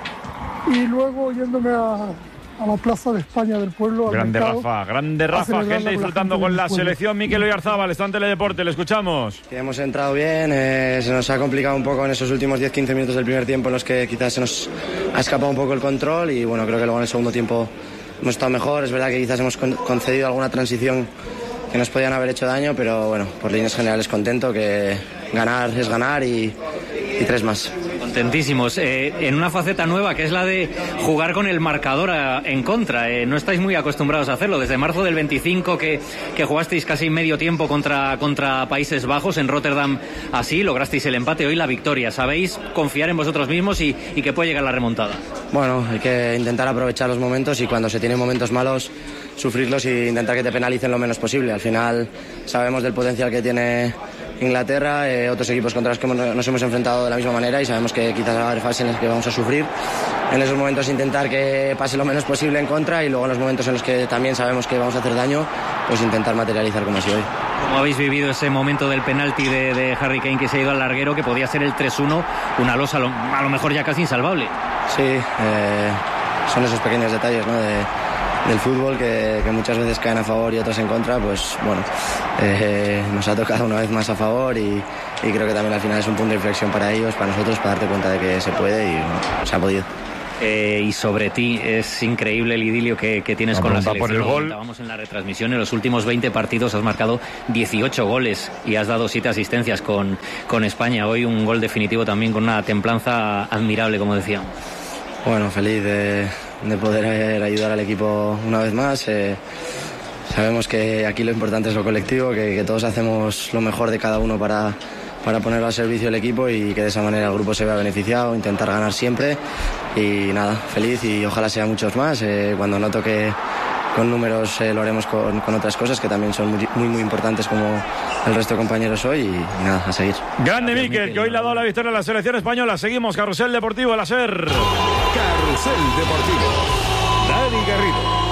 y luego yéndome a... a la plaza de España del pueblo. Grande Rafa, grande Rafa, gente disfrutando con la selección. Mikel Oyarzabal, está en Teledeporte, le escuchamos. Que hemos entrado bien, eh, se nos ha complicado un poco en esos últimos diez quince minutos del primer tiempo, en los que quizás se nos ha escapado un poco el control, y bueno, creo que luego en el segundo tiempo hemos estado mejor. Es verdad que quizás hemos concedido alguna transición que nos podían haber hecho daño, pero bueno, por líneas generales contento, que ganar es ganar y, y tres más. Contentísimos, eh, en una faceta nueva que es la de jugar con el marcador a, en contra. Eh, no estáis muy acostumbrados a hacerlo. Desde marzo del veinticinco que, que jugasteis casi medio tiempo contra, contra Países Bajos en Rotterdam, así lograsteis el empate, hoy la victoria. ¿Sabéis confiar en vosotros mismos y, y que puede llegar la remontada? Bueno, hay que intentar aprovechar los momentos, y cuando se tienen momentos malos, sufrirlos e intentar que te penalicen lo menos posible. Al final sabemos del potencial que tiene Inglaterra, eh, otros equipos contra los que nos hemos enfrentado de la misma manera y sabemos que quizás va a haber fases en las que vamos a sufrir. En esos momentos intentar que pase lo menos posible en contra y luego en los momentos en los que también sabemos que vamos a hacer daño, pues intentar materializar como ha sido hoy. ¿Cómo habéis vivido ese momento del penalti de, de Harry Kane que se ha ido al larguero, que podía ser el tres uno, una losa a lo, a lo mejor ya casi insalvable? Sí, eh, son esos pequeños detalles, ¿no? de, del fútbol que, que muchas veces caen a favor y otros en contra, pues bueno, eh, nos ha tocado una vez más a favor y, y creo que también al final es un punto de inflexión para ellos, para nosotros, para darte cuenta de que se puede y bueno, se ha podido. Eh, y sobre ti, es increíble el idilio que, que tienes la con la selección. Por el gol. Estábamos en la retransmisión, en los últimos veinte partidos has marcado dieciocho goles y has dado siete asistencias con, con España. Hoy un gol definitivo también con una templanza admirable, como decíamos. Bueno, feliz de, de poder ayudar al equipo una vez más. Eh, sabemos que aquí lo importante es lo colectivo, que, que todos hacemos lo mejor de cada uno para, para ponerlo al servicio del equipo y que de esa manera el grupo se vea beneficiado, intentar ganar siempre. Y nada, feliz y ojalá sea muchos más. Eh, cuando noto que con números eh, lo haremos con, con otras cosas que también son muy, muy, muy importantes como el resto de compañeros hoy y, y nada, a seguir. Grande Mikel, que hoy le ha dado la victoria a la selección española. Seguimos, Carrusel Deportivo, la SER. Carrusel Deportivo. Dani Garrido.